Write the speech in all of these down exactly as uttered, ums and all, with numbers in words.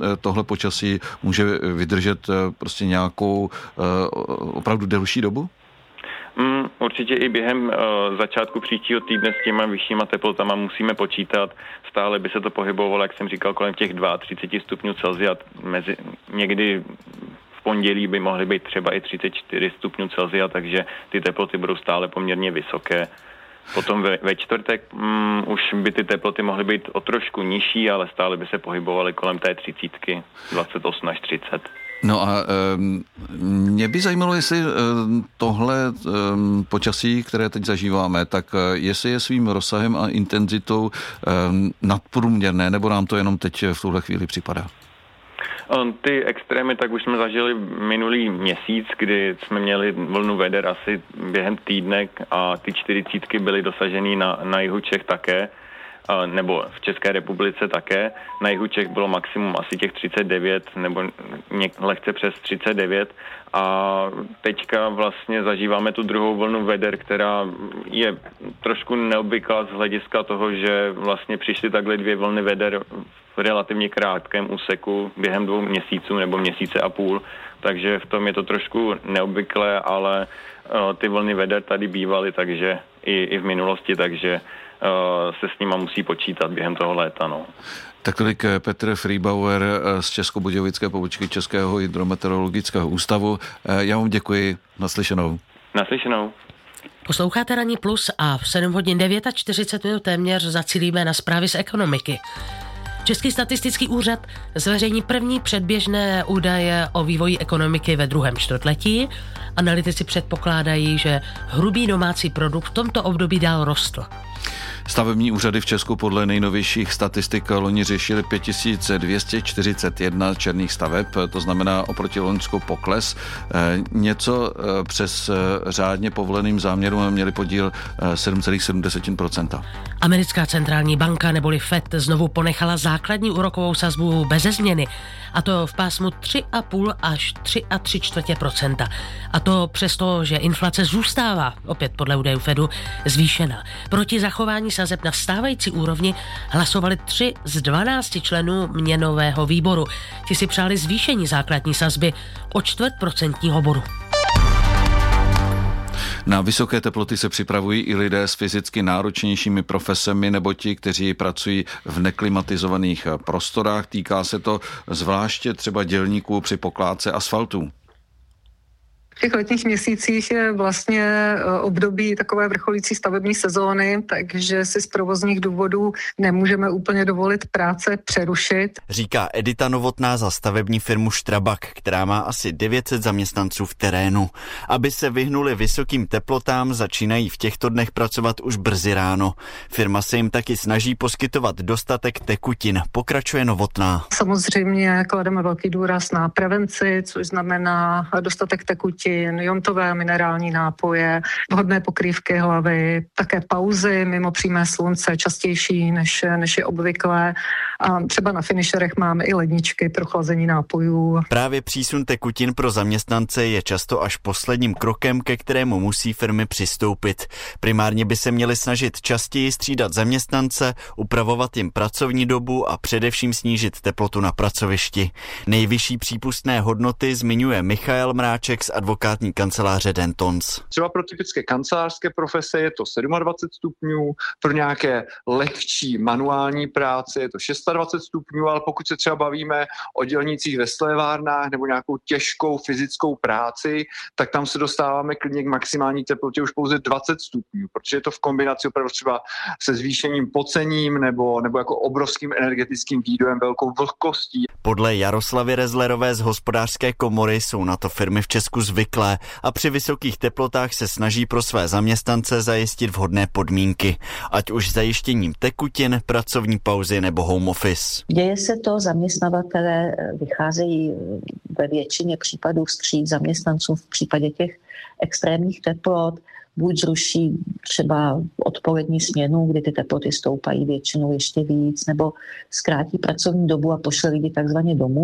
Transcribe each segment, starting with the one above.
tohle počasí může vydržet prostě nějakou opravdu delší dobu? Mm, určitě i během uh, začátku příštího týdne s těma vyššíma teplotama musíme počítat. Stále by se to pohybovalo, jak jsem říkal, kolem těch třicet dva stupňů Celsia. Mezi, někdy v pondělí by mohly být třeba i třicet čtyři stupňů Celsia, takže ty teploty budou stále poměrně vysoké. Potom ve, ve čtvrtek mm, už by ty teploty mohly být o trošku nižší, ale stále by se pohybovaly kolem té třicítky, dvacet osm až třicet. No a um, mě by zajímalo, jestli um, tohle um, počasí, které teď zažíváme, tak uh, jestli je svým rozsahem a intenzitou um, nadprůměrné, nebo nám to jenom teď v tuhle chvíli připadá? Ty extrémy tak už jsme zažili minulý měsíc, kdy jsme měli vlnu veder asi během týdne a ty čtyřicítky byly dosaženy na, na jihu Čech také, nebo v České republice také. Na jihu Čech bylo maximum asi těch třicet devět nebo něk, lehce přes třicet devět a teďka vlastně zažíváme tu druhou vlnu veder, která je trošku neobvyklá z hlediska toho, že vlastně přišly takhle dvě vlny veder v relativně krátkém úseku během dvou měsíců nebo měsíce a půl, takže v tom je to trošku neobvyklé, ale uh, ty vlny veder tady bývaly, takže i, i v minulosti, takže se s nima musí počítat během toho léta. No. Tak tolik Petr Friebauer z Českobudějovické pobočky Českého hydrometeorologického ústavu. Já vám děkuji. Naslyšenou. Naslyšenou. Posloucháte Ranní plus a v sedm hodin čtyřicet devět minut téměř zacílíme na zprávy z ekonomiky. Český statistický úřad zveřejní první předběžné údaje o vývoji ekonomiky ve druhém čtvrtletí. Analytici předpokládají, že hrubý domácí produkt v tomto období dál rostl. Stavební úřady v Česku podle nejnovějších statistik loni řešily pět tisíc dvě stě čtyřicet jedna černých staveb, to znamená oproti loňsku pokles. Něco přes řádně povoleným záměrům měli podíl sedm celá sedm procenta. Americká centrální banka neboli Fed znovu ponechala základní úrokovou sazbu beze změny, a to v pásmu tři celá pět až tři a tři čtvrtě procenta. A to přesto, že inflace zůstává, opět podle údajů Fedu, zvýšená. Proti zachování sazeb na stávající úrovni hlasovali tři z dvanácti členů měnového výboru. Ti si přáli zvýšení základní sazby o čtvrt procentního bodu. Na vysoké teploty se připravují i lidé s fyzicky náročnějšími profesemi nebo ti, kteří pracují v neklimatizovaných prostorách. Týká se to zvláště třeba dělníků při pokládce asfaltů. V těch letních měsících je vlastně období takové vrcholící stavební sezóny, takže si z provozních důvodů nemůžeme úplně dovolit práce přerušit. Říká Edita Novotná za stavební firmu Strabag, která má asi devět set zaměstnanců v terénu. Aby se vyhnuli vysokým teplotám, začínají v těchto dnech pracovat už brzy ráno. Firma se jim taky snaží poskytovat dostatek tekutin, pokračuje Novotná. Samozřejmě klademe velký důraz na prevenci, což znamená dostatek tekutin, jontové minerální nápoje, vhodné pokrývky hlavy, také pauzy mimo přímé slunce, častější než, než je obvyklé. A třeba na finišerech máme i ledničky pro chlazení nápojů. Právě přísun tekutin pro zaměstnance je často až posledním krokem, ke kterému musí firmy přistoupit. Primárně by se měly snažit častěji střídat zaměstnance, upravovat jim pracovní dobu a především snížit teplotu na pracovišti. Nejvyšší přípustné hodnoty zmiňuje Michael Mráček z advokátní kanceláře Dentons. Třeba pro typické kancelářské profese je to dvacet sedm stupňů, pro nějaké lehčí manuální práce je to dvacet šest stupňů, ale pokud se třeba bavíme o dělnících ve slévárnách nebo nějakou těžkou fyzickou práci, tak tam se dostáváme klidně k maximální teplotě už pouze dvacet stupňů, protože je to v kombinaci opravdu třeba se zvýšením pocením nebo, nebo jako obrovským energetickým výdojem, velkou vlhkostí. Podle Jaroslavy Rezlerové z Hospodářské komory jsou na to firmy v Česku zvyklé a při vysokých teplotách se snaží pro své zaměstnance zajistit vhodné podmínky, ať už zajištěním tekutin, pracovní pauzy nebo home office. Děje se to, zaměstnavatelé vycházejí ve většině případů vstříc zaměstnancům v případě těch extrémních teplot, buď zruší třeba odpolední směnu, kdy ty teploty stoupají většinou ještě víc, nebo zkrátí pracovní dobu a pošle lidi takzvaně domů,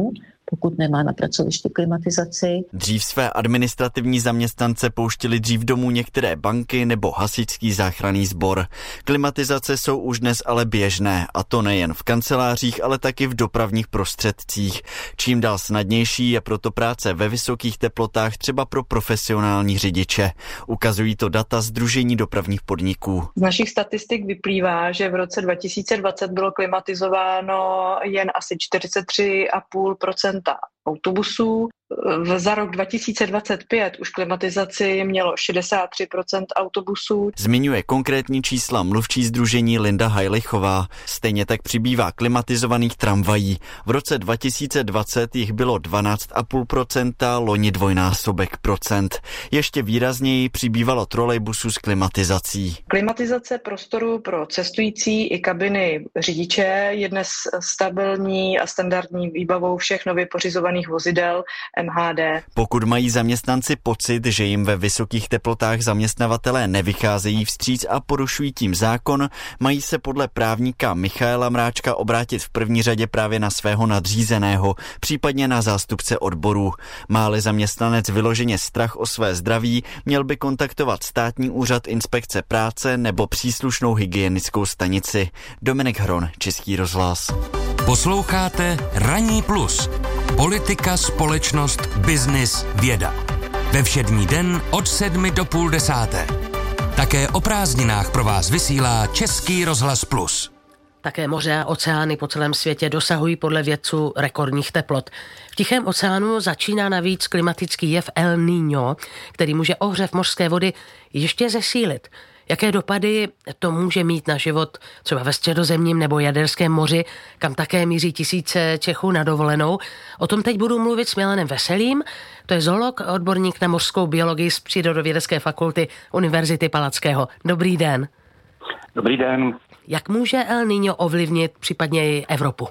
pokud nemá na pracovišti klimatizaci. Dřív své administrativní zaměstnance pouštili dřív domů některé banky nebo hasičský záchranný sbor. Klimatizace jsou už dnes ale běžné, a to nejen v kancelářích, ale taky v dopravních prostředcích. Čím dál snadnější je proto práce ve vysokých teplotách třeba pro profesionální řidiče. Ukazují to data Sdružení dopravních podniků. Z našich statistik vyplývá, že v roce dva tisíce dvacet bylo klimatizováno jen asi čtyřicet tři celá pět procenta autobusů. Za rok dva tisíce dvacet pět už klimatizaci mělo šedesát tři procent autobusů. Zmiňuje konkrétní čísla mluvčí sdružení Linda Hajlichová. Stejně tak přibývá klimatizovaných tramvají. V roce dva tisíce dvacet jich bylo dvanáct celá pět procenta, loni dvojnásobek procent. Ještě výrazněji přibývalo trolejbusů s klimatizací. Klimatizace prostoru pro cestující i kabiny řidiče je dnes stabilní a standardní výbavou všech nově pořizovaných vozidel M H D. Pokud mají zaměstnanci pocit, že jim ve vysokých teplotách zaměstnavatelé nevycházejí vstříc a porušují tím zákon, mají se podle právníka Michaela Mráčka obrátit v první řadě právě na svého nadřízeného, případně na zástupce odborů. Má-li zaměstnanec vyloženě strach o své zdraví, měl by kontaktovat Státní úřad inspekce práce nebo příslušnou hygienickou stanici. Dominik Hron, Český rozhlas. Posloucháte Ranní plus. Politika, společnost, biznis, věda. Ve všední den od sedmi do půl desáté. Také o prázdninách pro vás vysílá Český rozhlas plus. Také moře a oceány po celém světě dosahují podle vědců rekordních teplot. V Tichém oceánu začíná navíc klimatický jev El Niño, který může ohřev mořské vody ještě zesílit. Jaké dopady to může mít na život třeba ve Středozemním nebo Jaderském moři, kam také míří tisíce Čechů na dovolenou? O tom teď budu mluvit s Milanem Veselým, to je zoolog, odborník na mořskou biologii z Přírodovědecké fakulty Univerzity Palackého. Dobrý den. Dobrý den. Jak může El Niño ovlivnit případně i Evropu?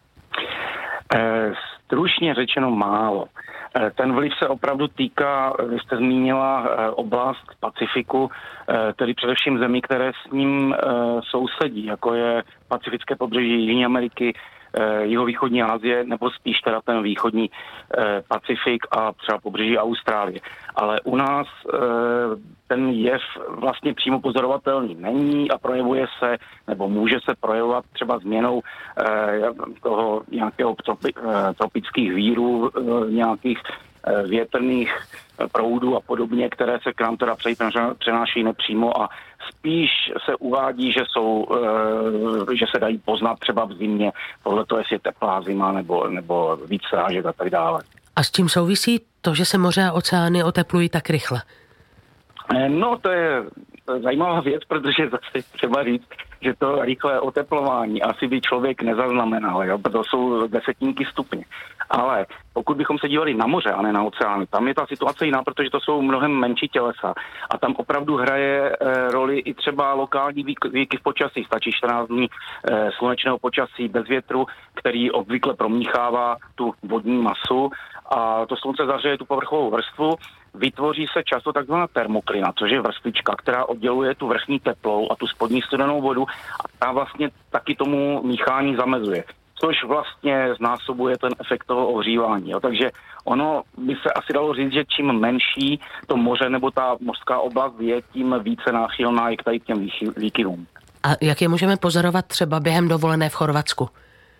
E, stručně řečeno málo. E, ten vliv se opravdu týká, vy jste zmínila e, oblast Pacifiku, e, tedy především zemí, které s ním e, sousedí, jako je Pacifické pobřeží Jižní Ameriky, e, jihovýchodní Asie, nebo spíš teda ten východní e, Pacifik a třeba pobřeží Austrálie. Ale u nás e, ten jev vlastně přímo pozorovatelný není a projevuje se, nebo může se projevovat třeba změnou eh, toho nějakého tropi, eh, tropických vírů, eh, nějakých eh, větrných proudů a podobně, které se k nám teda přenáší nepřímo a spíš se uvádí, že jsou, eh, že se dají poznat třeba v zimě, podle toho, jestli je teplá zima nebo, nebo víc srážek a tak dále. A s tím souvisí to, že se moře a oceány oteplují tak rychle? No, to je zajímavá věc, protože zase třeba říct, že to rychlé oteplování asi by člověk nezaznamenal, jo? To jsou desetinky stupně. Ale pokud bychom se dívali na moře a ne na oceány, tam je ta situace jiná, protože to jsou mnohem menší tělesa a tam opravdu hraje e, roli i třeba lokální výkyv počasí. Stačí čtrnáct dní e, slunečného počasí bez větru, který obvykle promíchává tu vodní masu a to slunce zahřeje tu povrchovou vrstvu. Vytvoří se často takzvaná termoklina, což je vrstvička, která odděluje tu vrchní teplou a tu spodní studenou vodu a ta vlastně taky tomu míchání zamezuje, což vlastně znásobuje ten efekt toho ohřívání. Jo. Takže ono by se asi dalo říct, že čím menší to moře nebo ta mořská oblast je, tím více náchylná je k tady těm výkyvům. A jak je můžeme pozorovat třeba během dovolené v Chorvatsku?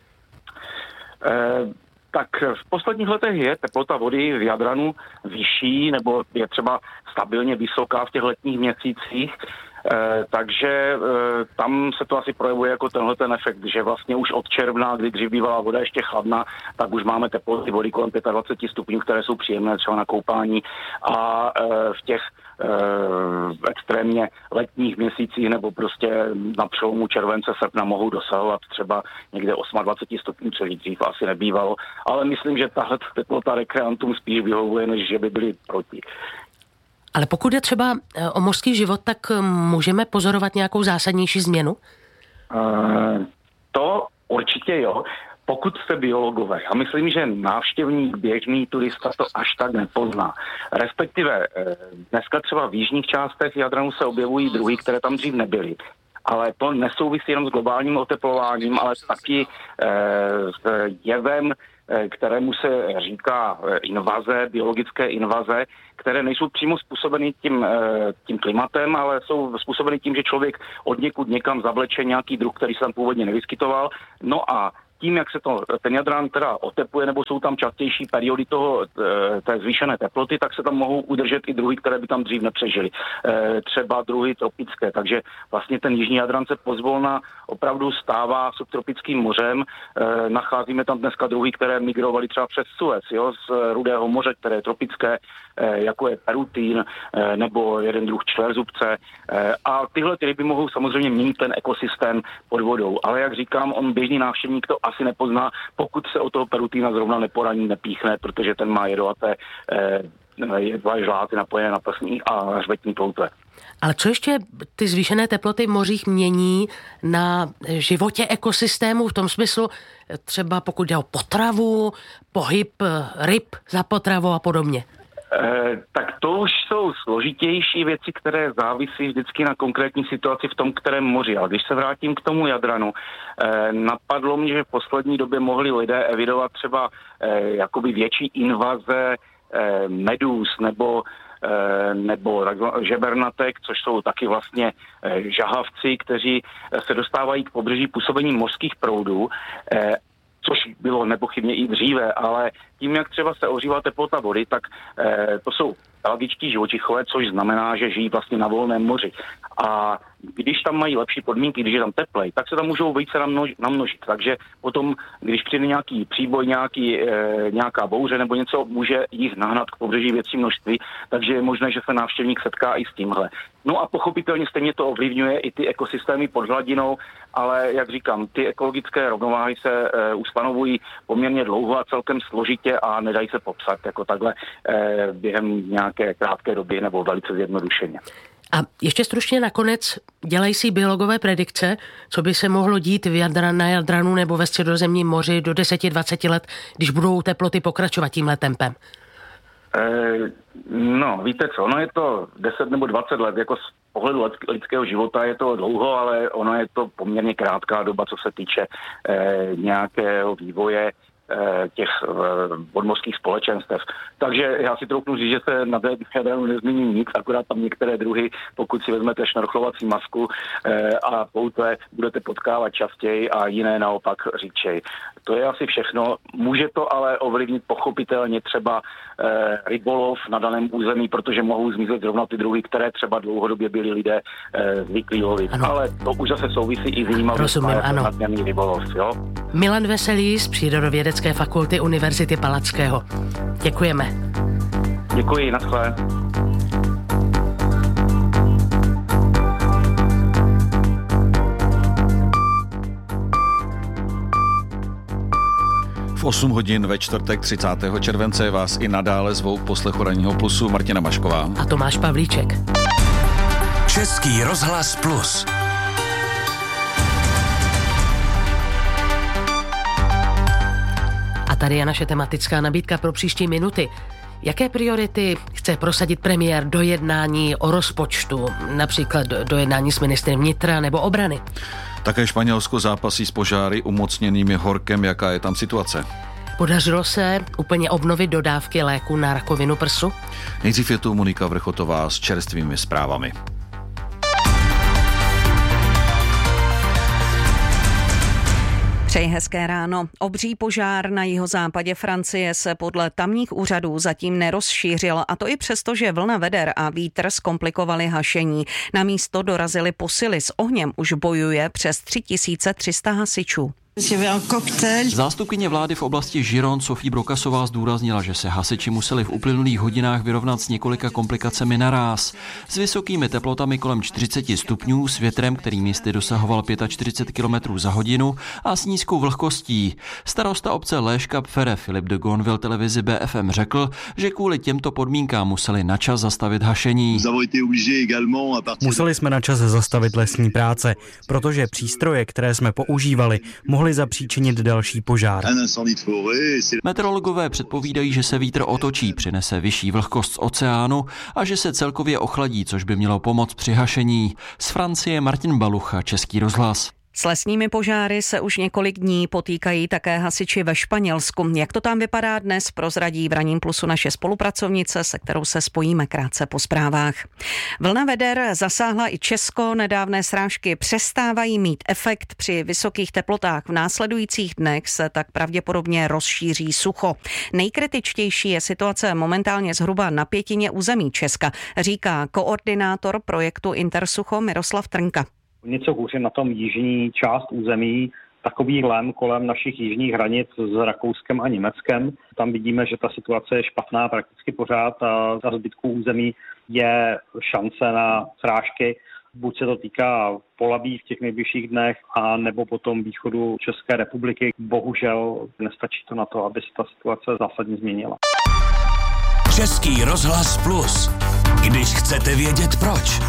E- Tak v posledních letech je teplota vody v Jadranu vyšší nebo je třeba stabilně vysoká v těch letních měsících, e, takže e, tam se to asi projevuje jako tenhle ten efekt, že vlastně už od června, kdy dřív bývala voda ještě chladná, tak už máme teploty vody kolem dvacet pět stupňů, které jsou příjemné třeba na koupání a e, v těch e, extrémně letních měsících nebo prostě na přelomu července, srpna mohou dosahovat třeba někde dvacet osm stupňů, což dřív asi nebývalo, ale myslím, že tahle teplota rekreantům spíš vyhovuje, než že by byli proti. Ale pokud je třeba o mořský život, tak můžeme pozorovat nějakou zásadnější změnu? Uh, to určitě jo. Pokud jste biologové, já myslím, že návštěvník, běžný turista to až tak nepozná. Respektive dneska třeba v jižních částech Jadranu se objevují druhy, které tam dřív nebyly. Ale to nesouvisí jenom s globálním oteplováním, ale taky eh, s jevem kterému se říká invaze, biologické invaze, které nejsou přímo způsobeny tím, tím klimatem, ale jsou způsobeny tím, že člověk od někud někam zavleče nějaký druh, který se tam původně nevyskytoval. No a tím, jak se to, ten jadran teda otepluje, nebo jsou tam častější periody toho, té zvýšené teploty, tak se tam mohou udržet i druhy, které by tam dřív nepřežily. Třeba druhy tropické. Takže vlastně ten jižní jadran se pozvolna opravdu stává subtropickým mořem. Nacházíme tam dneska druhy, které migrovaly třeba přes Suez, jo, z Rudého moře, které je tropické, jako je perutín, nebo jeden druh čtverzubce. A tyhle ty ryby mohou samozřejmě měnit ten ekosystém pod vodou. Ale jak říkám, on běžný návštěvník to asi nepozná, pokud se o toho perutína zrovna neporaní, nepíchne, protože ten má jedovaté jedvavé žláty napojené na prsní a hřbetní ploutve. Ale co ještě ty zvýšené teploty v mořích mění na životě ekosystému v tom smyslu, třeba pokud jde o potravu, pohyb ryb za potravu a podobně? Eh, tak to už jsou složitější věci, které závisí vždycky na konkrétní situaci v tom, kterém moři. Ale když se vrátím k tomu jadranu, eh, napadlo mě, že v poslední době mohli lidé evidovat třeba eh, jakoby větší invaze eh, medúz nebo nebo žebernatek, což jsou taky vlastně žahavci, kteří se dostávají k pobřeží působením mořských proudů, což bylo nepochybně i dříve, ale tím, jak třeba se ohřívá teplota vody, tak to jsou pelagičtí živočichové, což znamená, že žijí vlastně na volném moři. A když tam mají lepší podmínky, když je tam teplej, tak se tam můžou více namnož, namnožit. Takže potom, když přijde nějaký příboj, nějaký, e, nějaká bouře nebo něco, může jich nahnat k pobřeží větší množství, takže je možné, že se návštěvník setká i s tímhle. No a pochopitelně stejně to ovlivňuje i ty ekosystémy pod hladinou, ale jak říkám, ty ekologické rovnováhy se e, ustanovují poměrně dlouho a celkem složitě a nedají se popsat jako takhle e, během nějaké krátké doby nebo velice zjednodušeně. A ještě stručně nakonec, dělají si biologové predikce, co by se mohlo dít v Jadran, na Jadranu nebo ve Středozemním moři do deset až dvacet let, když budou teploty pokračovat tímhle tempem? Eh, no, víte co, ono je to deset nebo dvacet let, jako z pohledu lidského života je to dlouho, ale ono je to poměrně krátká doba, co se týče eh, nějakého vývoje těch podmořských společenstev. Takže já si troufnu říct, že se na té Jadranu nezmění nic, akorát tam některé druhy, pokud si vezmete šnorchlovací masku a poutve, budete potkávat častěji a jiné naopak říčej. To je asi všechno. Může to ale ovlivnit pochopitelně třeba rybolov na daném území, protože mohou zmizet zrovna ty druhy, které třeba dlouhodobě byli lidé zvyklí lovit. Ano. Ale to už zase souvisí i s výjimavostí nadměrný rybolov. Jo? Milan Veselý z Přírodovědecké fakulty Univerzity Palackého. Děkujeme. Děkuji, naschle. V osm hodin ve čtvrtek třicátého července vás i nadále zvou k poslechu Ranního plusu Martina Mašková a Tomáš Pavlíček. Český rozhlas Plus. A tady je naše tematická nabídka pro příští minuty. Jaké priority chce prosadit premiér do jednání o rozpočtu, například do jednání s ministrem vnitra nebo obrany? Také Španělsko zápasí s požáry umocněnými horkem. Jaká je tam situace? Podařilo se úplně obnovit dodávky léku na rakovinu prsu? Nejdřív je tu Monika Vrchotová s čerstvými zprávami. Přeji hezké ráno. Obří požár na jihozápadě Francie se podle tamních úřadů zatím nerozšířil, a to i přesto, že vlna veder a vítr zkomplikovaly hašení. Na místo dorazily posily, s ohněm už bojuje přes tři tisíce tři sta hasičů. Zástupkyně vlády v oblasti Giron Sophie Brokasová zdůraznila, že se hasiči museli v uplynulých hodinách vyrovnat s několika komplikacemi naráz. S vysokými teplotami kolem čtyřicet stupňů, s větrem, který místy dosahoval čtyřicet pět kilometrů za hodinu, a s nízkou vlhkostí. Starosta obce Léška Pfere Filip de Gonville televizi B F M řekl, že kvůli těmto podmínkám museli načas zastavit hašení. Museli jsme načas zastavit lesní práce, protože přístroje, které jsme používali, mohly zapříčinit další požár. Meteorologové předpovídají, že se vítr otočí, přinese vyšší vlhkost z oceánu a že se celkově ochladí, což by mělo pomoct při hašení. Z Francie Martin Balucha, Český rozhlas. S lesními požáry se už několik dní potýkají také hasiči ve Španělsku. Jak to tam vypadá dnes, prozradí v Ranním plusu naše spolupracovnice, se kterou se spojíme krátce po zprávách. Vlna veder zasáhla i Česko. Nedávné srážky přestávají mít efekt. Při vysokých teplotách v následujících dnech se tak pravděpodobně rozšíří sucho. Nejkritičtější je situace momentálně zhruba na pětině území Česka, říká koordinátor projektu Intersucho Miroslav Trnka. Něco hůře na tom jižní část území, takový lem kolem našich jižních hranic s Rakouskem a Německem. Tam vidíme, že ta situace je špatná prakticky pořád a za zbytku území je šance na srážky. Buď se to týká Polabí v těch nejbližších dnech, a nebo potom východu České republiky. Bohužel nestačí to na to, aby se ta situace zásadně změnila. Český rozhlas Plus. Když chcete vědět proč.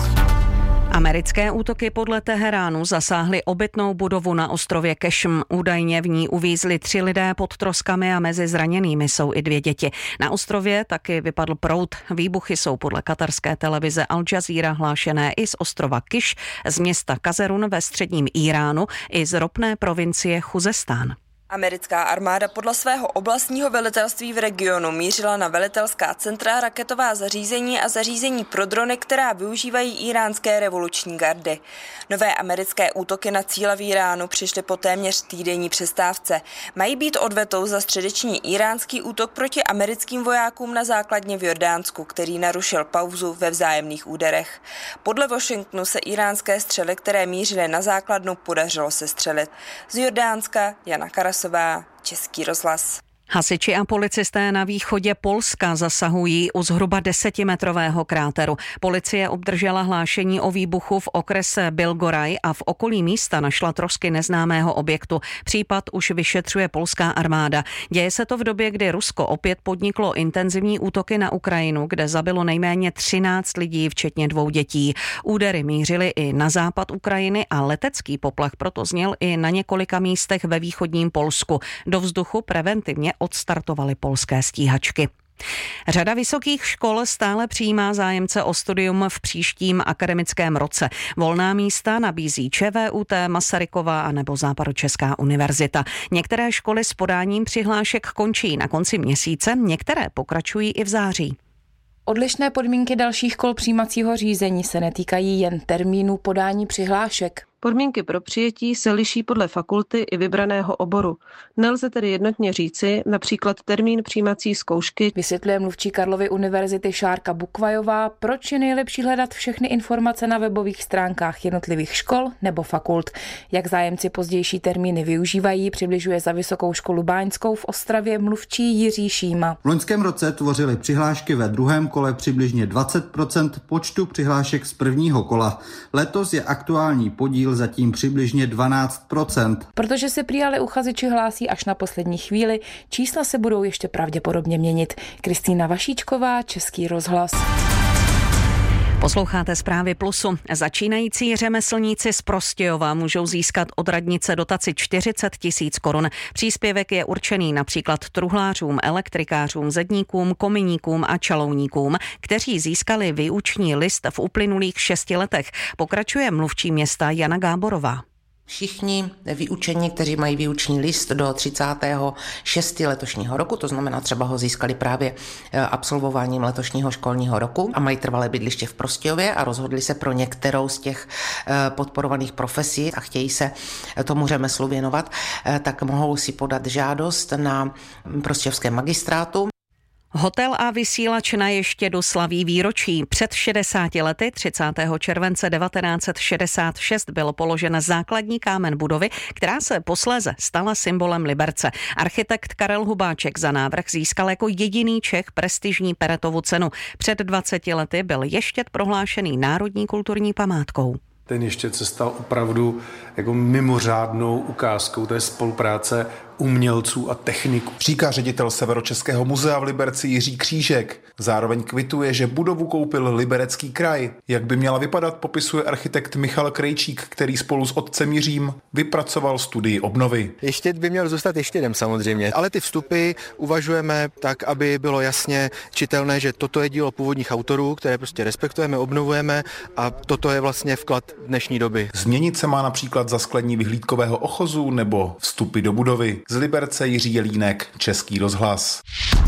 Americké útoky podle Teheránu zasáhly obytnou budovu na ostrově Kešm. Údajně v ní uvízli tři lidé pod troskami a mezi zraněnými jsou i dvě děti. Na ostrově taky vypadl proud. Výbuchy jsou podle katarské televize Al Jazeera hlášené i z ostrova Kiš, z města Kazerun ve středním Íránu i z ropné provincie Chuzestán. Americká armáda podle svého oblastního velitelství v regionu mířila na velitelská centra, raketová zařízení a zařízení pro drony, která využívají íránské revoluční gardy. Nové americké útoky na cíle v Iránu přišly po téměř týdenní přestávce. Mají být odvetou za středeční íránský útok proti americkým vojákům na základně v Jordánsku, který narušil pauzu ve vzájemných úderech. Podle Washingtonu se íránské střely, které mířily na základnu, podařilo sestřelit. Z Jordánska Jana Karas, Český rozhlas. Hasiči a policisté na východě Polska zasahují u zhruba desetimetrového kráteru. Policie obdržela hlášení o výbuchu v okrese Bilgoraj a v okolí místa našla trosky neznámého objektu. Případ už vyšetřuje polská armáda. Děje se to v době, kdy Rusko opět podniklo intenzivní útoky na Ukrajinu, kde zabilo nejméně třináct lidí, včetně dvou dětí. Údery mířily i na západ Ukrajiny a letecký poplach proto zněl i na několika místech ve východním Polsku. Do vzduchu preventivně odstartovaly polské stíhačky. Řada vysokých škol stále přijímá zájemce o studium v příštím akademickém roce. Volná místa nabízí ČVUT, Masarykova a nebo Západočeská univerzita. Některé školy s podáním přihlášek končí na konci měsíce, některé pokračují i v září. Odlišné podmínky dalších kol přijímacího řízení se netýkají jen termínů podání přihlášek. Podmínky pro přijetí se liší podle fakulty i vybraného oboru. Nelze tedy jednotně říci například termín přijímací zkoušky. Vysvětluje mluvčí Karlovy univerzity Šárka Bukvajová, proč je nejlepší hledat všechny informace na webových stránkách jednotlivých škol nebo fakult. Jak zájemci pozdější termíny využívají, přibližuje za Vysokou školu báňskou v Ostravě mluvčí Jiří Šíma. V loňském roce tvořily přihlášky ve druhém kole přibližně dvacet procent počtu přihlášek z prvního kola. Letos je aktuální podíl zatím přibližně dvanáct procent. Protože se prý ale uchazeči hlásí až na poslední chvíli, čísla se budou ještě pravděpodobně měnit. Kristýna Vašíčková, Český rozhlas. Posloucháte zprávy Plusu. Začínající řemeslníci z Prostějova můžou získat od radnice dotaci čtyřicet tisíc korun. Příspěvek je určený například truhlářům, elektrikářům, zedníkům, kominíkům a čalouníkům, kteří získali výuční list v uplynulých šesti letech. Pokračuje mluvčí města Jana Gáborová. Všichni vyučení, kteří mají výuční list do třicátého šestého letošního roku, to znamená třeba ho získali právě absolvováním letošního školního roku a mají trvalé bydliště v Prostějově a rozhodli se pro některou z těch podporovaných profesí a chtějí se tomu řemeslu věnovat, tak mohou si podat žádost na prostějovském magistrátu. Hotel a vysílač na Ještědu slaví výročí. Před šedesáti lety, třicátého července devatenáct set šedesát šest, byl položen základní kámen budovy, která se posléze stala symbolem Liberce. Architekt Karel Hubáček za návrh získal jako jediný Čech prestižní Peretovu cenu. Před dvaceti lety byl Ještěd prohlášený národní kulturní památkou. Ten Ještěd se stal opravdu jako mimořádnou ukázkou té spolupráce umělců a techniků, říká ředitel Severočeského muzea v Liberci Jiří Křížek. Zároveň kvituje, že budovu koupil Liberecký kraj. Jak by měla vypadat, popisuje architekt Michal Krejčík, který spolu s otcem Jiřím vypracoval studii obnovy. Ještě by měl zůstat ještě jeden samozřejmě, ale ty vstupy uvažujeme tak, aby bylo jasně čitelné, že toto je dílo původních autorů, které prostě respektujeme, obnovujeme a toto je vlastně vklad dnešní doby. Změnit se má například zasklení vyhlídkového ochozu nebo vstupy do budovy. Z Liberce Jiří Jelínek, Český rozhlas.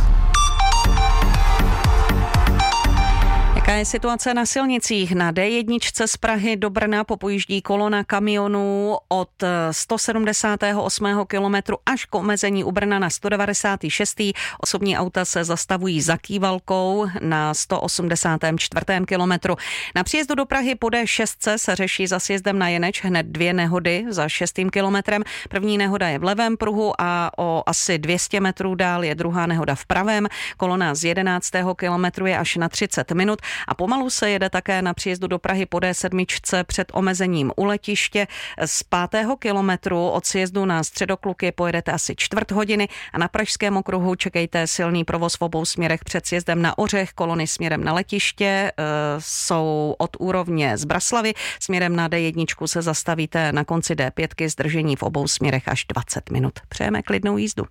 Jaká je situace na silnicích? Na D jedna z Prahy do Brna popojíždí kolona kamionů od sto sedmdesátého osmého kilometru až k omezení u Brna na sto devadesátém šestém Osobní auta se zastavují za Kývalkou na sto osmdesátém čtvrtém kilometru. Na příjezdu do Prahy po D šest se řeší za sjezdem na Jeneč hned dvě nehody za šestým kilometrem. První nehoda je v levém pruhu a o asi dvě stě metrů dál je druhá nehoda v pravém. Kolona z jedenáctého kilometru je až na třicet minut. A pomalu se jede také na příjezdu do Prahy po D sedm před omezením u letiště. Z pátého kilometru od sjezdu na Středokluky pojedete asi čtvrt hodiny a na Pražském okruhu čekejte silný provoz v obou směrech před sjezdem na Ořech. Kolony směrem na letiště e, jsou od úrovně z Braslavy. Směrem na D jedna se zastavíte na konci D pět, zdržení v obou směrech až dvacet minut. Přejeme klidnou jízdu.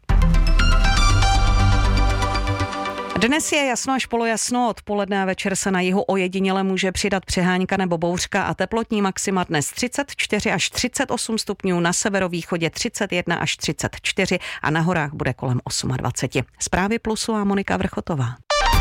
Dnes je jasno až polojasno, odpoledne a večer se na jihu ojediněle může přidat přehánka nebo bouřka a teplotní maxima dnes třicet čtyři až třicet osm stupňů, na severovýchodě třicet jedna až třicet čtyři a na horách bude kolem dvacet osm. Zprávy Plusu a Monika Vrchotová.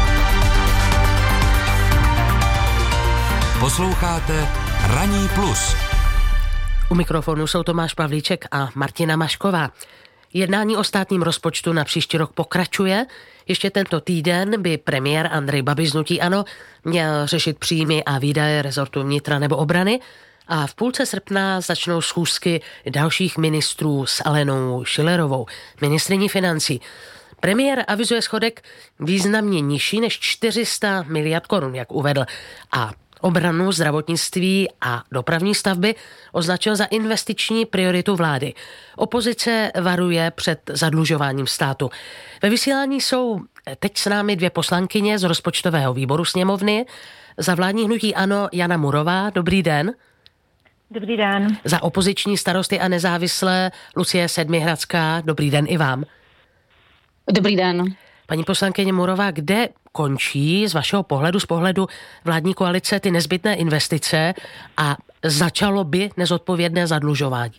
Posloucháte Ranní plus. U mikrofonu jsou Tomáš Pavlíček a Martina Mašková. Jednání o státním rozpočtu na příští rok pokračuje. Ještě tento týden by premiér Andrej Babiš z hnutí ANO měl řešit příjmy a výdaje rezortu vnitra nebo obrany a v půlce srpna začnou schůzky dalších ministrů s Alenou Schillerovou, ministryní financí. Premiér avizuje schodek významně nižší než čtyři sta miliard korun, jak uvedl, a obranu, zdravotnictví a dopravní stavby označil za investiční prioritu vlády. Opozice varuje před zadlužováním státu. Ve vysílání jsou teď s námi dvě poslankyně z rozpočtového výboru sněmovny. Za vládní hnutí ANO Jana Murová, dobrý den. Dobrý den. Za opoziční Starosty a nezávislé Lucie Sedmihradská, dobrý den i vám. Dobrý den. Paní poslankyně Murová, kde končí z vašeho pohledu, z pohledu vládní koalice ty nezbytné investice a začalo by nezodpovědné zadlužování?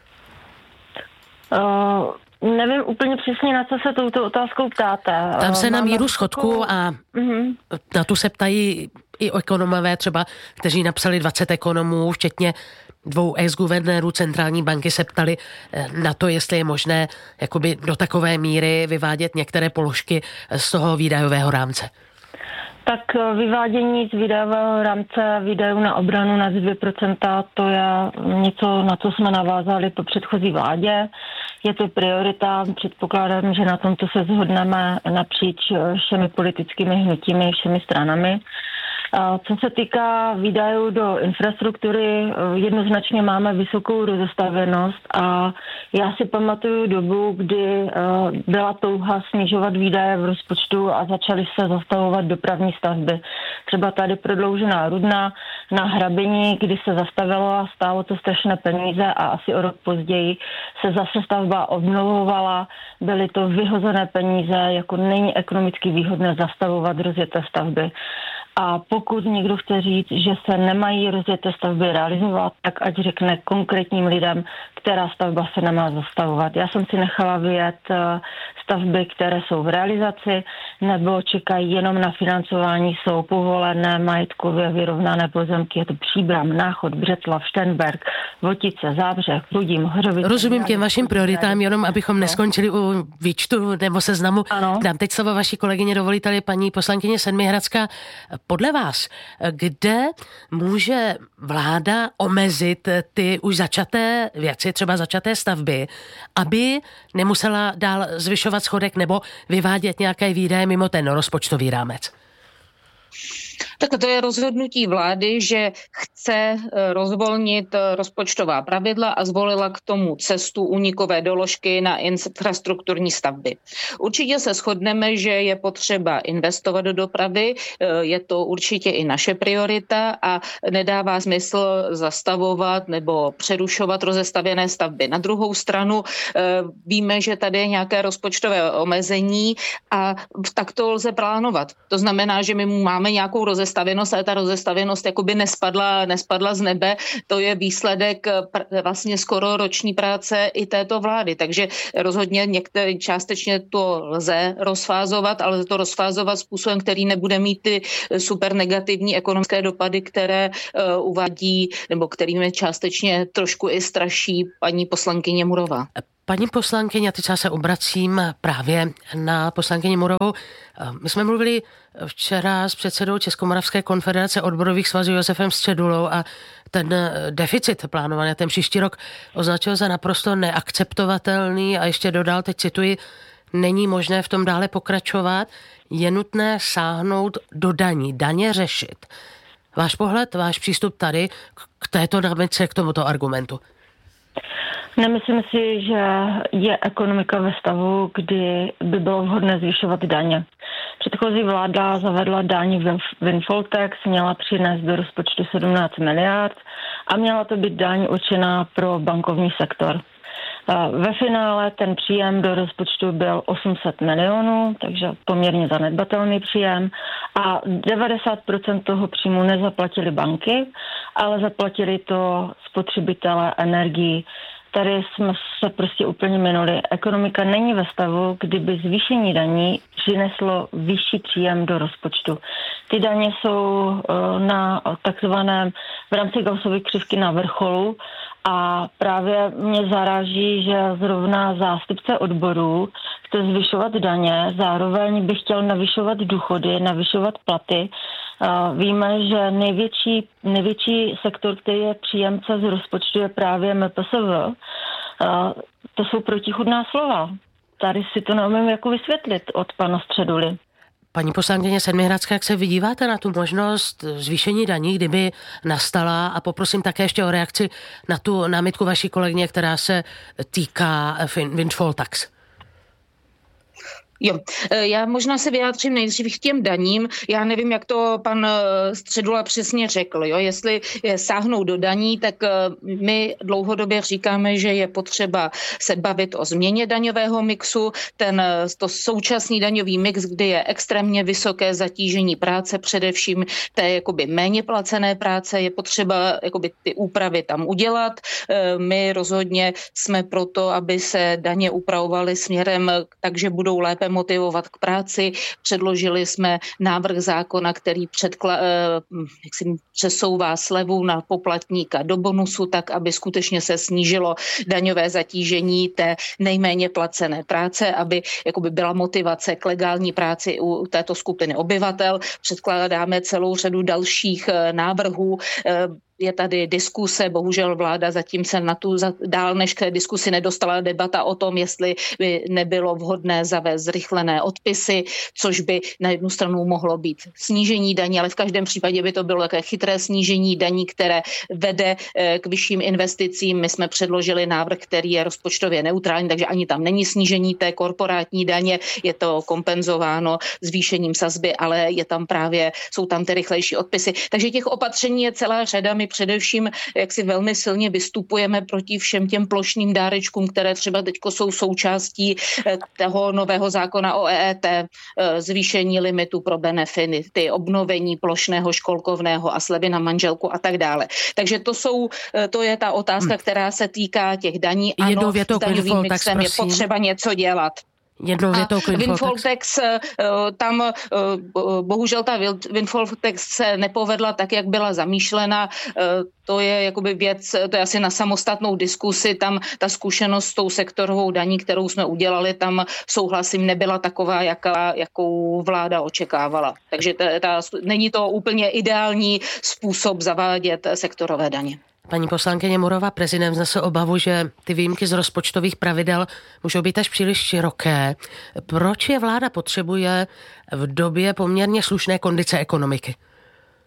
Uh, nevím úplně přesně, na co se touto otázkou ptáte. Tam se uh, na míru schodku a uh-huh. na tu se ptají i ekonomové třeba, kteří napsali dvacet ekonomů, včetně dvou ex-guvernérů centrální banky se ptali na to, jestli je možné jakoby do takové míry vyvádět některé položky z toho výdajového rámce. Tak vyvádění z výdajového rámce výdajů na obranu na dvě procenta, to je něco, na co jsme navázali po předchozí vládě. Je to priorita, předpokládám, že na tomto se shodneme napříč všemi politickými hnutími, všemi stranami. Co se týká výdajů do infrastruktury, jednoznačně máme vysokou rozestavěnost a já si pamatuju dobu, kdy byla touha snižovat výdaje v rozpočtu a začaly se zastavovat dopravní stavby. Třeba tady prodloužená Rudna na Hrabení, kdy se zastavilo a stálo to strašné peníze a asi o rok později se zase stavba obnovovala. Byly to vyhozené peníze, jako není ekonomicky výhodné zastavovat rozjeté stavby. A pokud někdo chce říct, že se nemají rozjeté stavby realizovat, tak ať řekne konkrétním lidem, která stavba se nemá zastavovat. Já jsem si nechala vyjet stavby, které jsou v realizaci nebo čekají jenom na financování, jsou povolené majetkově vyrovnané pozemky. Je to Příbram, Náchod, Břeclav, Šternberg, Votice, Zábřeh, Rudím, Hrovice. Rozumím těm vašim prioritám, jenom abychom neskončili u výčtu nebo seznamu. Ano. Dám teď slovo vaší kolegyně, dovolíte-li, paní poslankyně Sedmihradská. Podle vás, kde může vláda omezit ty už začaté věci, třeba začaté stavby, aby nemusela dál zvyšovat schodek nebo vyvádět nějaké výdaje mimo ten rozpočtový rámec? Tak to je rozhodnutí vlády, že chce rozvolnit rozpočtová pravidla a zvolila k tomu cestu únikové doložky na infrastrukturní stavby. Určitě se shodneme, že je potřeba investovat do dopravy, je to určitě i naše priorita a nedává smysl zastavovat nebo přerušovat rozestavěné stavby. Na druhou stranu víme, že tady je nějaké rozpočtové omezení a tak to lze plánovat. To znamená, že my máme nějakou rozestavěnost, ale ta rozestavěnost jakoby nespadla, nespadla z nebe. To je výsledek pr- vlastně skoro roční práce i této vlády. Takže rozhodně některé částečně to lze rozfázovat, ale lze to rozfázovat způsobem, který nebude mít ty super negativní ekonomické dopady, které uh, uvádí nebo kterými částečně trošku i straší paní poslankyně Murová. Paní poslankyně, teď se obracím právě na poslankyni Murovou. My jsme mluvili včera s předsedou Českomoravské konfederace odborových svazů Josefem Středulou a ten deficit plánovaný ten příští rok označil za naprosto neakceptovatelný a ještě dodal, teď cituji, není možné v tom dále pokračovat, je nutné sáhnout do daní, daně řešit. Váš pohled, váš přístup tady k této námitce, k tomuto argumentu? Nemyslím si, že je ekonomika ve stavu, kdy by bylo vhodné zvyšovat daně. Předchozí vláda zavedla daň windfall tax, měla přinést do rozpočtu sedmnáct miliard a měla to být daň určená pro bankovní sektor. Ve finále ten příjem do rozpočtu byl osm set milionů, takže poměrně zanedbatelný příjem a devadesát procent toho příjmu nezaplatili banky, ale zaplatili to spotřebitelé energií. Tady jsme se prostě úplně minuli. Ekonomika není ve stavu, kdyby zvýšení daní přineslo vyšší příjem do rozpočtu. Ty daně jsou na takzvaném v rámci Gaussovy křivky na vrcholu a právě mě zaráží, že zrovna zástupce odborů chce zvyšovat daně, zároveň by chtěl navyšovat důchody, navyšovat platy. Víme, že největší, největší sektor, který je příjemce z rozpočtu, je právě M P S V. To jsou protichůdná slova. Tady si to neumím jako vysvětlit od pana Středuly. Paní poslankyně Sedmihradská, jak se vydíváte na tu možnost zvýšení daní, kdyby nastala, a poprosím také ještě o reakci na tu námitku vaší kolegyně, která se týká windfall tax. Jo, já možná se vyjádřím nejdřív k těm daním. Já nevím, jak to pan Středula přesně řekl. Jo? Jestli je sáhnou do daní, tak my dlouhodobě říkáme, že je potřeba se bavit o změně daňového mixu. Ten to současný daňový mix, kdy je extrémně vysoké zatížení práce, především té jakoby méně placené práce, je potřeba jakoby ty úpravy tam udělat. My rozhodně jsme proto, aby se daně upravovaly směrem, takže budou lépe motivovat k práci. Předložili jsme návrh zákona, který předkla, jak si přesouvá slevu na poplatníka do bonusu, tak aby skutečně se snížilo daňové zatížení té nejméně placené práce, aby jakoby byla motivace k legální práci u této skupiny obyvatel. Předkládáme celou řadu dalších návrhů. Je tady diskuse, bohužel vláda zatím se na tu dál než k diskusi nedostala debata o tom, jestli by nebylo vhodné zavést zrychlené odpisy, což by na jednu stranu mohlo být snížení daní, ale v každém případě by to bylo také chytré snížení daní, které vede k vyšším investicím. My jsme předložili návrh, který je rozpočtově neutrální, takže ani tam není snížení té korporátní daně, je to kompenzováno zvýšením sazby, ale je tam právě, jsou tam ty rychlejší odpisy. Takže těch opatření je celá řada. My především, jak si velmi silně vystupujeme proti všem těm plošným dárečkům, které třeba teďko jsou součástí toho nového zákona o E E T, zvýšení limitu pro benefity, obnovení plošného školkovného a slevy na manželku a tak dále. Takže to jsou, to je ta otázka, která se týká těch daní. Ano, s daňovým mixem je potřeba něco dělat. Jednou větou a windfall tax, tam bohužel ta windfall tax se nepovedla tak, jak byla zamýšlena. To je jakoby věc, to je asi na samostatnou diskusi. Tam ta zkušenost s tou sektorovou daní, kterou jsme udělali, tam souhlasím, nebyla taková, jaká, jakou vláda očekávala. Takže ta, ta, není to úplně ideální způsob zavádět sektorové daně. Paní poslankyně Murová, prezident vznesl obavu, že ty výjimky z rozpočtových pravidel můžou být až příliš široké. Proč je vláda potřebuje v době poměrně slušné kondice ekonomiky?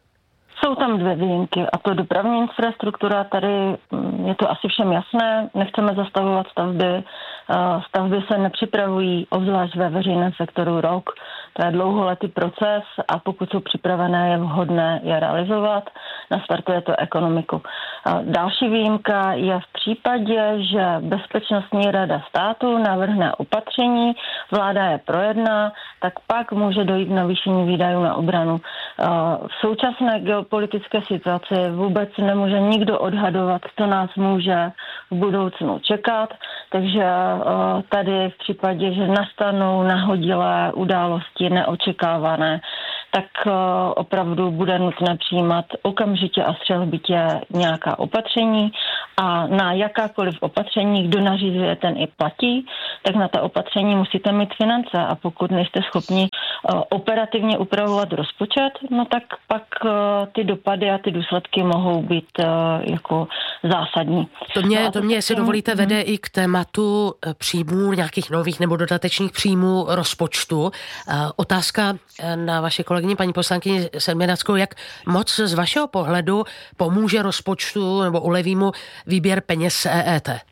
Jsou tam dvě výjimky a to dopravní infrastruktura, tady je to asi všem jasné, nechceme zastavovat stavby, stavby se nepřipravují, obzvlášť ve veřejném sektoru rok, to je dlouholetý proces a pokud jsou připravené, je vhodné je realizovat, nastartuje to ekonomiku. Další výjimka je v případě, že Bezpečnostní rada státu navrhne opatření, vláda je projedná, tak pak může dojít k navýšení výdajů na obranu. V současné geopolitické situaci vůbec nemůže nikdo odhadovat, co nás může v budoucnu čekat, takže tady v případě, že nastanou nahodilé události neočekávané, tak opravdu bude nutné přijímat okamžitě a střelbitě nějaká opatření a na jakákoliv opatření, kdo nařizuje, ten i platí, tak na ta opatření musíte mít finance a pokud nejste schopni operativně upravovat rozpočet, no tak pak ty dopady a ty důsledky mohou být jako zásadní. To mě, to mě jestli dovolíte, vede i k tématu příjmů, nějakých nových nebo dodatečných příjmů rozpočtu. Otázka na vaše kolegyni, paní poslankyni Sedměnackou, jak moc z vašeho pohledu pomůže rozpočtu nebo uleví mu výběr peněz E E T?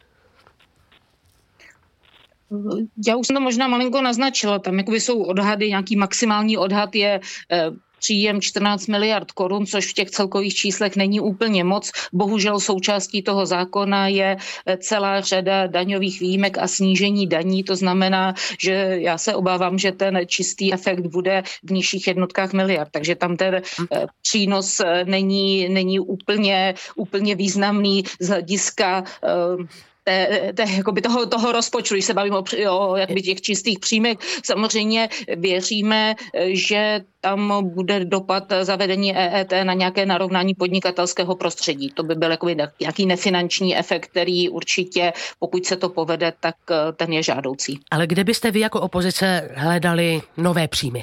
Já už jsem to možná malinko naznačila, tam jakoby jsou odhady, nějaký maximální odhad je eh, příjem čtrnáct miliard korun, což v těch celkových číslech není úplně moc. Bohužel součástí toho zákona je celá řada daňových výjimek a snížení daní. To znamená, že já se obávám, že ten čistý efekt bude v nižších jednotkách miliard. Takže tam ten přínos není, není úplně, úplně významný z hlediska Té, té, jakoby toho, toho rozpočtu, když se bavíme o, o jakoby těch čistých příjmech. Samozřejmě věříme, že tam bude dopad zavedení E E T na nějaké narovnání podnikatelského prostředí. To by byl jakoby nějaký nefinanční efekt, který určitě, pokud se to povede, tak ten je žádoucí. Ale kde byste vy jako opozice hledali nové příjmy?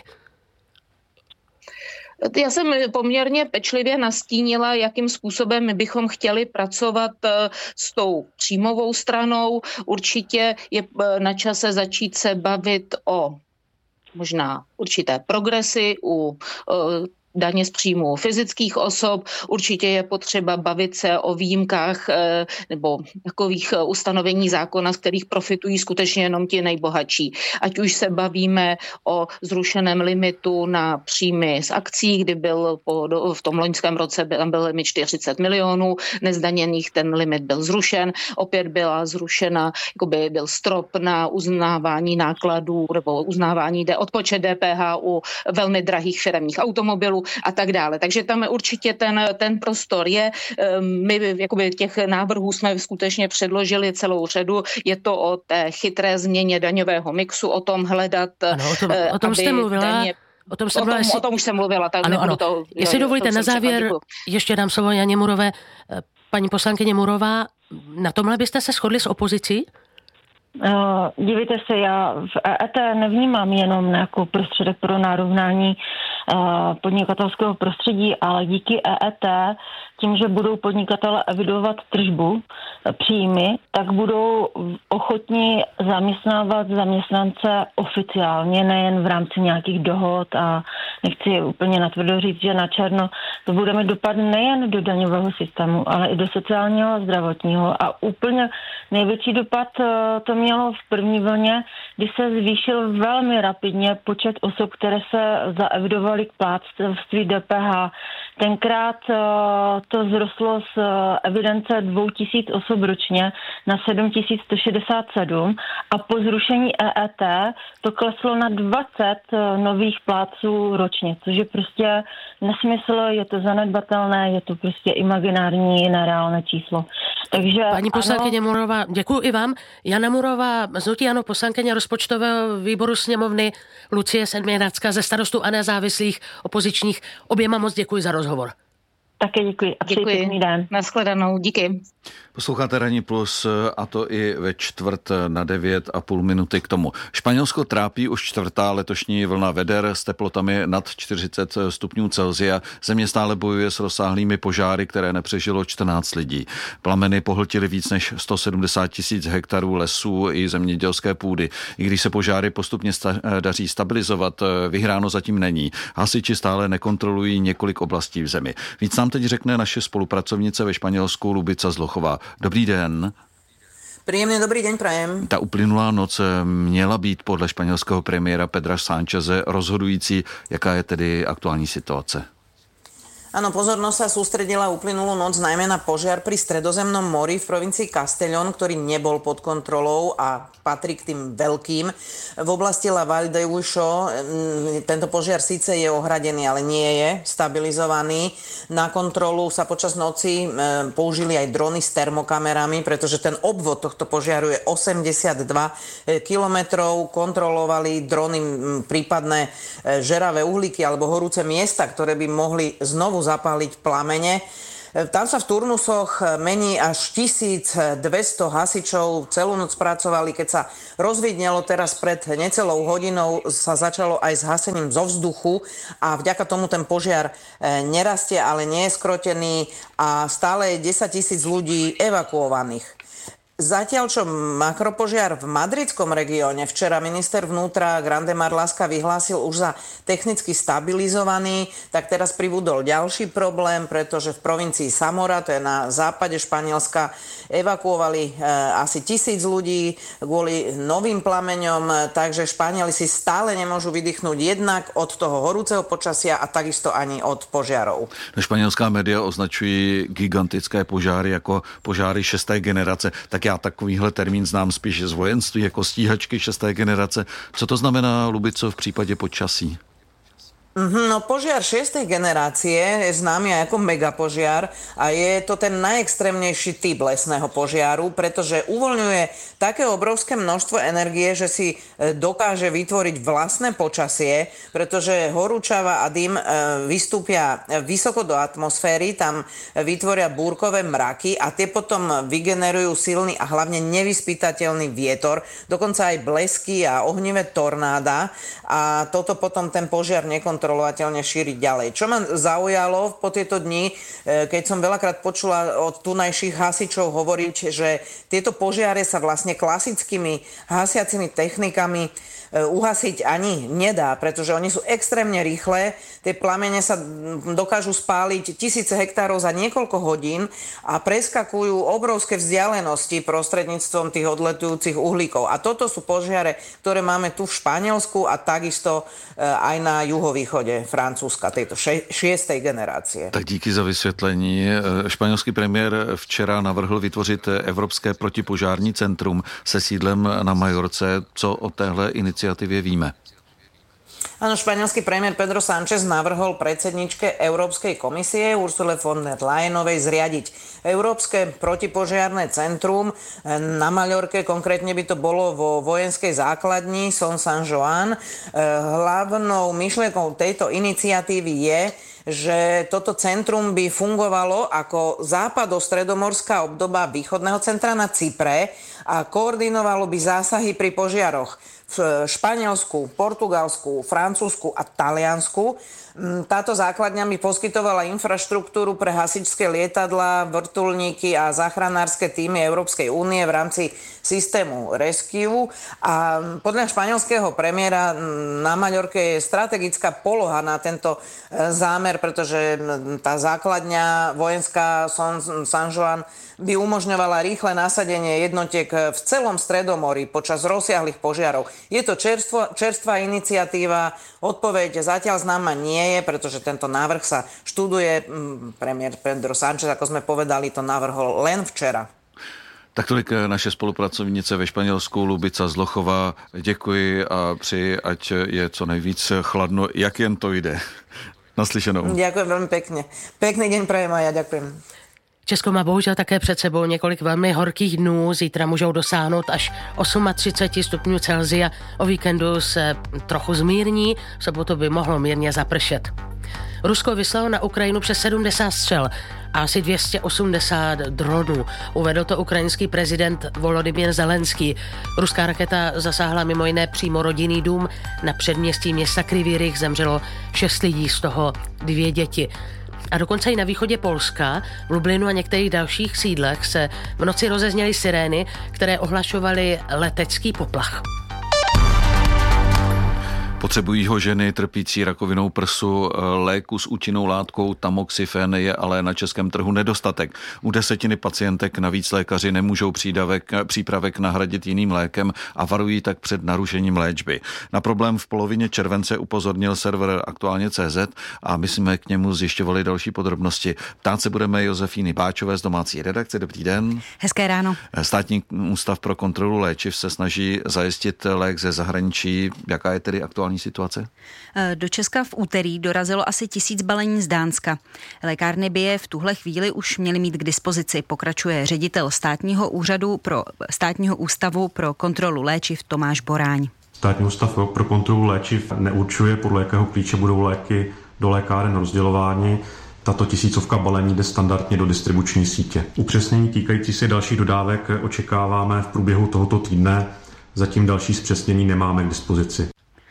Já jsem poměrně pečlivě nastínila, jakým způsobem my bychom chtěli pracovat s tou příjmovou stranou. Určitě je na čase začít se bavit o možná určité progresy u daně z příjmu fyzických osob. Určitě je potřeba bavit se o výjimkách nebo takových ustanovení zákona, z kterých profitují skutečně jenom ti nejbohatší. Ať už se bavíme o zrušeném limitu na příjmy z akcí, kdy byl po, v tom loňském roce tam byl limit čtyřicet milionů nezdaněných, ten limit byl zrušen. Opět byla zrušena, jakoby byl strop na uznávání nákladů nebo uznávání odpočet D P H u velmi drahých firemních automobilů a tak dále. Takže tam určitě ten, ten prostor je. My jakoby těch návrhů jsme skutečně předložili celou řadu. Je to o té chytré změně daňového mixu, o tom hledat, ano, o tom, o tom jste mluvila. Daně... O tom, jsem o, tom, jestli... o tom už jsem mluvila. Tak ano, ano. To, jestli jo, dovolíte, na závěr ještě dám slovo Janě Murové. Paní poslankyně Murová, na tomhle byste se shodli s opozicí? Uh, dívejte se, já v E E T nevnímám jenom jako prostředek pro narovnání uh, podnikatelského prostředí, ale díky E E T, tím, že budou podnikatelé evidovat tržbu, příjmy, tak budou ochotní zaměstnávat zaměstnance oficiálně, nejen v rámci nějakých dohod a nechci úplně natvrdo říct, že na černo to bude mít dopad nejen do daňového systému, ale i do sociálního a zdravotního a úplně největší dopad to mělo v první vlně, kdy se zvýšil velmi rapidně počet osob, které se zaevidovaly k plátcovství D P H. Tenkrát to zrostlo z evidence dvou tisíc osob ročně na sedm tisíc sto šedesát sedm a po zrušení E E T to kleslo na dvacet nových plátců ročně, což je prostě nesmysl, je to zanedbatelné, je to prostě imaginární, nereálné číslo. Takže paní poslankyně ano... Murová, děkuji i vám. Jana Murová, z hnutí ANO, poslankyně rozpočtového výboru sněmovny, Lucie Sedměnacká ze Starostů a nezávislých opozičních. Oběma moc děkuji za rozhovor. Také děkuji a přeji pěkný den. Nashledanou, díky. Posloucháte Ranní plus, a to i ve čtvrt na devět a půl minuty k tomu. Španělsko trápí už čtvrtá letošní vlna veder s teplotami nad čtyřicet stupňů Celsia. Země stále bojuje s rozsáhlými požáry, které nepřežilo čtrnáct lidí. Plameny pohltily víc než sto sedmdesát tisíc hektarů lesů i zemědělské půdy. I když se požáry postupně sta- daří stabilizovat, vyhráno zatím není. Hasiči stále nekontrolují několik oblastí v zemi. Víc nám teď řekne naše spolupracovnice ve Španělsku Lubica Zlochová. Dobrý den. Príjemný dobrý deň prajem. Ta uplynulá noc měla být podle španělského premiéra Pedra Sáncheze rozhodující. Jaká je tedy aktuální situace? Áno, pozornosť sa sústredila uplynulú noc najmä na požiar pri Stredozemnom mori v provincii Castellón, ktorý nebol pod kontrolou a patrí k tým veľkým. V oblasti La Vall de Uixó tento požiar síce je ohradený, ale nie je stabilizovaný. Na kontrolu sa počas noci použili aj drony s termokamerami, pretože ten obvod tohto požiaru je osemdesiatdva kilometrov. Kontrolovali drony prípadné žeravé uhlíky alebo horúce miesta, ktoré by mohli znovu zapáliť plamene. Tam sa v turnusoch mení až tisícdvesto hasičov. Celú noc pracovali, keď sa rozvidnelo teraz pred necelou hodinou, sa začalo aj s hasením zo vzduchu a vďaka tomu ten požiar nerastie, ale nie je skrotený a stále je desaťtisíc ľudí evakuovaných. Zatiaľ, čo makropožiar v madridskom regióne včera minister vnútra Grande Marlaska vyhlásil už za technicky stabilizovaný, tak teraz pribudol ďalší problém, pretože v provincii Samora, to je na západe Španielska, evakuovali e, asi tisíc ľudí kvôli novým plameňom, takže Španieli si stále nemôžu vydýchnuť jednak od toho horúceho počasia a takisto ani od požiarov. Španělská média označují gigantické požáry jako požáry šesté generace. Tak já takovýhle termín znám spíš z vojenství jako stíhačky šesté generace. Co to znamená, Lubico, v případě počasí? No požiar šiestej generácie je známy aj ako megapožiar a je to ten najextrémnejší typ lesného požiaru, pretože uvoľňuje také obrovské množstvo energie, že si dokáže vytvoriť vlastné počasie, pretože horúčava a dym vystúpia vysoko do atmosféry, tam vytvoria búrkové mraky a tie potom vygenerujú silný a hlavne nevyspytateľný vietor, dokonca aj blesky a ohnivé tornáda a toto potom ten požiar nekontroluje kontrolovateľne šíriť ďalej. Čo ma zaujalo po tieto dni, keď som veľakrát počula od tunajších hasičov hovoriť, že tieto požiare sa vlastne klasickými hasiacimi technikami uhasiť ani nedá, pretože oni sú extrémne rýchle, tie plamene sa dokážu spáliť tisíce hektárov za niekoľko hodín a preskakujú obrovské vzdialenosti prostredníctvom tých odletujúcich uhlíkov. A toto sú požiare, ktoré máme tu v Španielsku a takisto aj na juhovýchode Francúzska, tejto šiestej generácie. Tak díky za vysvětlení. Španělský premiér včera navrhl vytvořit Evropské protipožární centrum se sídlem na Majorce. Co o téhle iniciativě víme? Áno, španielský premiér Pedro Sánchez navrhol predsedničke Európskej komisie Ursule von der Leyenovej zriadiť Európske protipožiarne centrum. Na Maľorke konkrétne by to bolo vo vojenskej základni Son San Joan. Hlavnou myšlienkou tejto iniciatívy je, že toto centrum by fungovalo ako západo-stredomorská obdoba východného centra na Cypre a koordinovalo by zásahy pri požiaroch v Španielsku, Portugalsku, Francúzsku a Taliansku. Táto základňa by poskytovala infraštruktúru pre hasičské lietadlá, vrtuľníky a záchranárske týmy Európskej únie v rámci systému Rescue. A podľa španielského premiéra na Maľorke je strategická poloha na tento zámer, pretože tá základňa vojenská San Juan by umožňovala rýchle nasadenie jednotiek v celom Stredomorí počas rozsiahlych požiarov. Je to čerstvo, čerstvá iniciatíva, odpoveď zatiaľ známa nie je, pretože tento návrh sa študuje. Premiér Pedro Sánchez, ako sme povedali, to navrhol len včera. Tak tolik naše spolupracovnice ve Španělsku, Lubica Zlochová. Děkuji a přeji, ať je co nejvíc chladno, jak jen to jde. Naslyšenou. Ďakujem veľmi pekne. Pekný deň prajem a ja ďakujem. Česko má bohužel také před sebou několik velmi horkých dnů. Zítra můžou dosáhnout až třicet osm stupňů Celsia. O víkendu se trochu zmírní, v sobotu by mohlo mírně zapršet. Rusko vyslalo na Ukrajinu přes sedmdesát střel a asi dvě stě osmdesát dronů. Uvedl to ukrajinský prezident Volodymyr Zelenský. Ruská raketa zasáhla mimo jiné přímo rodinný dům. Na předměstí města Kryvý Rih zemřelo šest lidí, z toho dvě děti. A dokonce i na východě Polska, v Lublinu a některých dalších sídlech se v noci rozezněly sirény, které ohlašovaly letecký poplach. Potřebují ho ženy trpící rakovinou prsu. Léku s účinnou látkou tamoxifen je ale na českém trhu nedostatek. U desetiny pacientek navíc lékaři nemůžou přídavek, přípravek nahradit jiným lékem a varují tak před narušením léčby. Na problém v polovině července upozornil server Aktuálně tečka cé zet a my jsme k němu zjišťovali další podrobnosti. Ptát se budeme Josefíny Báčové z domácí redakce. Dobrý den. Hezké ráno. Státní ústav pro kontrolu léčiv se snaží zajistit lék ze zahraničí. Jaká je tedy aktuální situace? Do Česka v úterý dorazilo asi tisíc balení z Dánska. Lékárny by je v tuhle chvíli už měly mít k dispozici, pokračuje ředitel státního úřadu pro státního ústavu pro kontrolu léčiv Tomáš Boráň. Státní ústav pro kontrolu léčiv neurčuje, podle jakého klíče budou léky do lékáren rozdělovány. Tato tisícovka balení jde standardně do distribuční sítě. Upřesnění týkající se dalších dodávek očekáváme v průběhu tohoto týdne. Zatím další zpřesnění nemáme k dispozici.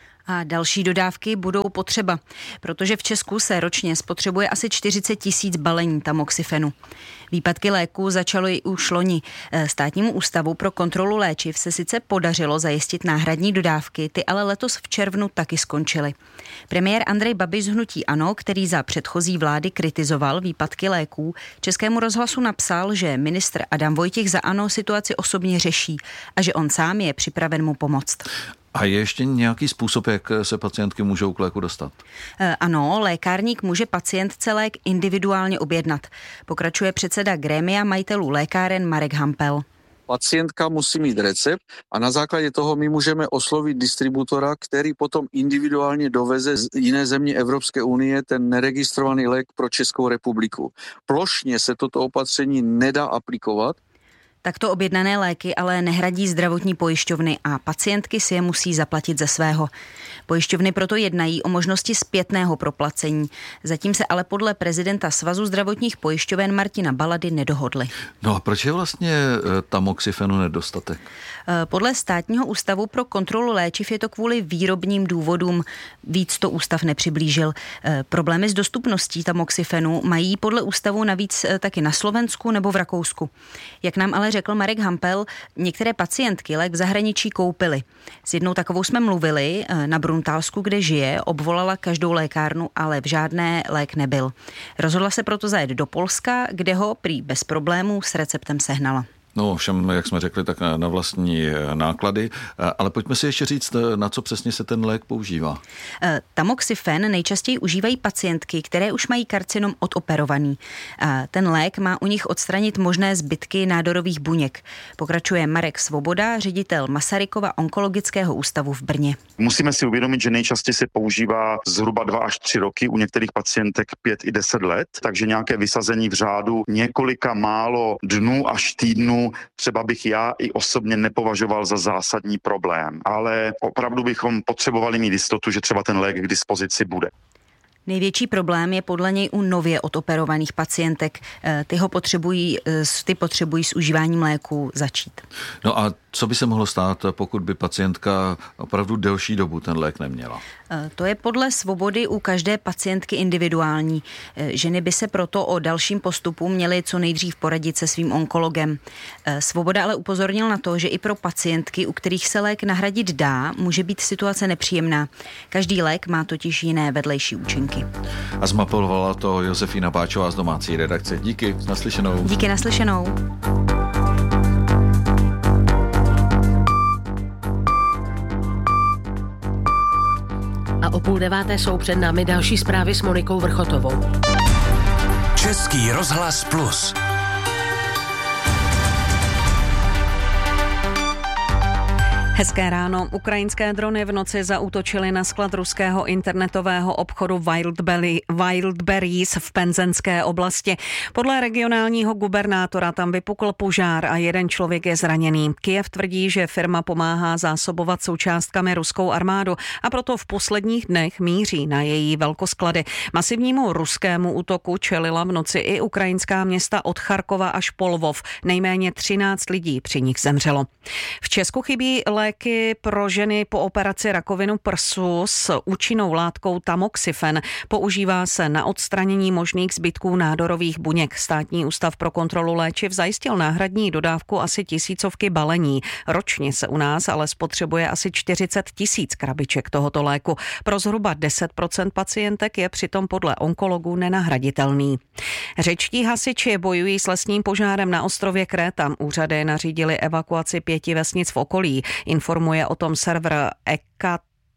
A další dodávky budou potřeba, protože v Česku se ročně spotřebuje asi čtyřicet tisíc balení tamoxifenu. Výpadky léků začaly i už loni. Státnímu ústavu pro kontrolu léčiv se sice podařilo zajistit náhradní dodávky, ty ale letos v červnu taky skončily. Premiér Andrej Babiš z hnutí ANO, který za předchozí vlády kritizoval výpadky léků, Českému rozhlasu napsal, že ministr Adam Vojtěch za ANO situaci osobně řeší a že on sám je připraven mu pomoct. A je ještě nějaký způsob, jak se pacientky můžou k léku dostat? Ano, lékárník může pacientce lék individuálně objednat. Pokračuje předseda grémia majitelů lékáren Marek Hampel. Pacientka musí mít recept a na základě toho my můžeme oslovit distributora, který potom individuálně doveze z jiné země Evropské unie ten neregistrovaný lék pro Českou republiku. Plošně se toto opatření nedá aplikovat. Takto objednané léky ale nehradí zdravotní pojišťovny a pacientky si je musí zaplatit ze svého. Pojišťovny proto jednají o možnosti zpětného proplacení. Zatím se ale podle prezidenta Svazu zdravotních pojišťoven Martina Balady nedohodli. No a proč je vlastně tamoxifenu nedostatek? Podle státního ústavu pro kontrolu léčiv je to kvůli výrobním důvodům. Víc to ústav nepřiblížil. Problémy s dostupností tamoxifenu mají podle ústavu navíc taky na Slovensku nebo v Rakousku. Jak nám ale řekl Marek Hampel, některé pacientky lék v zahraničí koupily. S jednou takovou jsme mluvili na Bruntálsku, kde žije, obvolala každou lékárnu, ale v žádné lék nebyl. Rozhodla se proto zajet do Polska, kde ho prý bez problémů s receptem sehnala. No všem, jak jsme řekli, tak na vlastní náklady, ale pojďme si ještě říct, na co přesně se ten lék používá. Tamoxifen nejčastěji užívají pacientky, které už mají karcinom odoperovaný. Ten lék má u nich odstranit možné zbytky nádorových buněk. Pokračuje Marek Svoboda, ředitel Masarykova onkologického ústavu v Brně. Musíme si uvědomit, že nejčastěji se používá zhruba dva až tři roky, u některých pacientek pět i deset let, takže nějaké vysazení v řádu několika málo dnů až týdnů třeba bych já i osobně nepovažoval za zásadní problém, ale opravdu bychom potřebovali mít jistotu, že třeba ten lék k dispozici bude. Největší problém je podle něj u nově odoperovaných pacientek. Ty ho potřebují, ty potřebují s užíváním léku začít. No a co by se mohlo stát, pokud by pacientka opravdu delší dobu ten lék neměla? To je podle Svobody u každé pacientky individuální. Ženy by se proto o dalším postupu měly co nejdřív poradit se svým onkologem. Svoboda ale upozornil na to, že i pro pacientky, u kterých se lék nahradit dá, může být situace nepříjemná. Každý lék má totiž jiné vedlejší účinky. A zmapovala to Josefína Báčová z domácí redakce. Díky, naslyšenou. Díky, naslyšenou. A o půl deváté jsou před námi další zprávy s Monikou Vrchotovou. Český rozhlas Plus. Hezké ráno. Ukrajinské drony v noci zaútočily na sklad ruského internetového obchodu Wildberry, Wildberries v Penzenské oblasti. Podle regionálního gubernátora tam vypukl požár a jeden člověk je zraněný. Kyjev tvrdí, že firma pomáhá zásobovat součástkami ruskou armádu a proto v posledních dnech míří na její velkosklady. Masivnímu ruskému útoku čelila v noci i ukrajinská města od Charkova až po Lvov. Nejméně třináct lidí při nich zemřelo. V Česku chybí léky pro ženy po operaci rakovinu prsu s účinnou látkou tamoxifen. Používá se na odstranění možných zbytků nádorových buněk. Státní ústav pro kontrolu léčiv zajistil náhradní dodávku asi tisícovky balení. Ročně se u nás ale spotřebuje asi čtyřicet tisíc krabiček tohoto léku. Pro zhruba deset procent pacientek je přitom podle onkologů nenahraditelný. Řečtí hasiči bojují s lesním požárem na ostrově Kréta. Úřady nařídili evakuaci pěti vesnic v okolí. Informuje o tom server Eka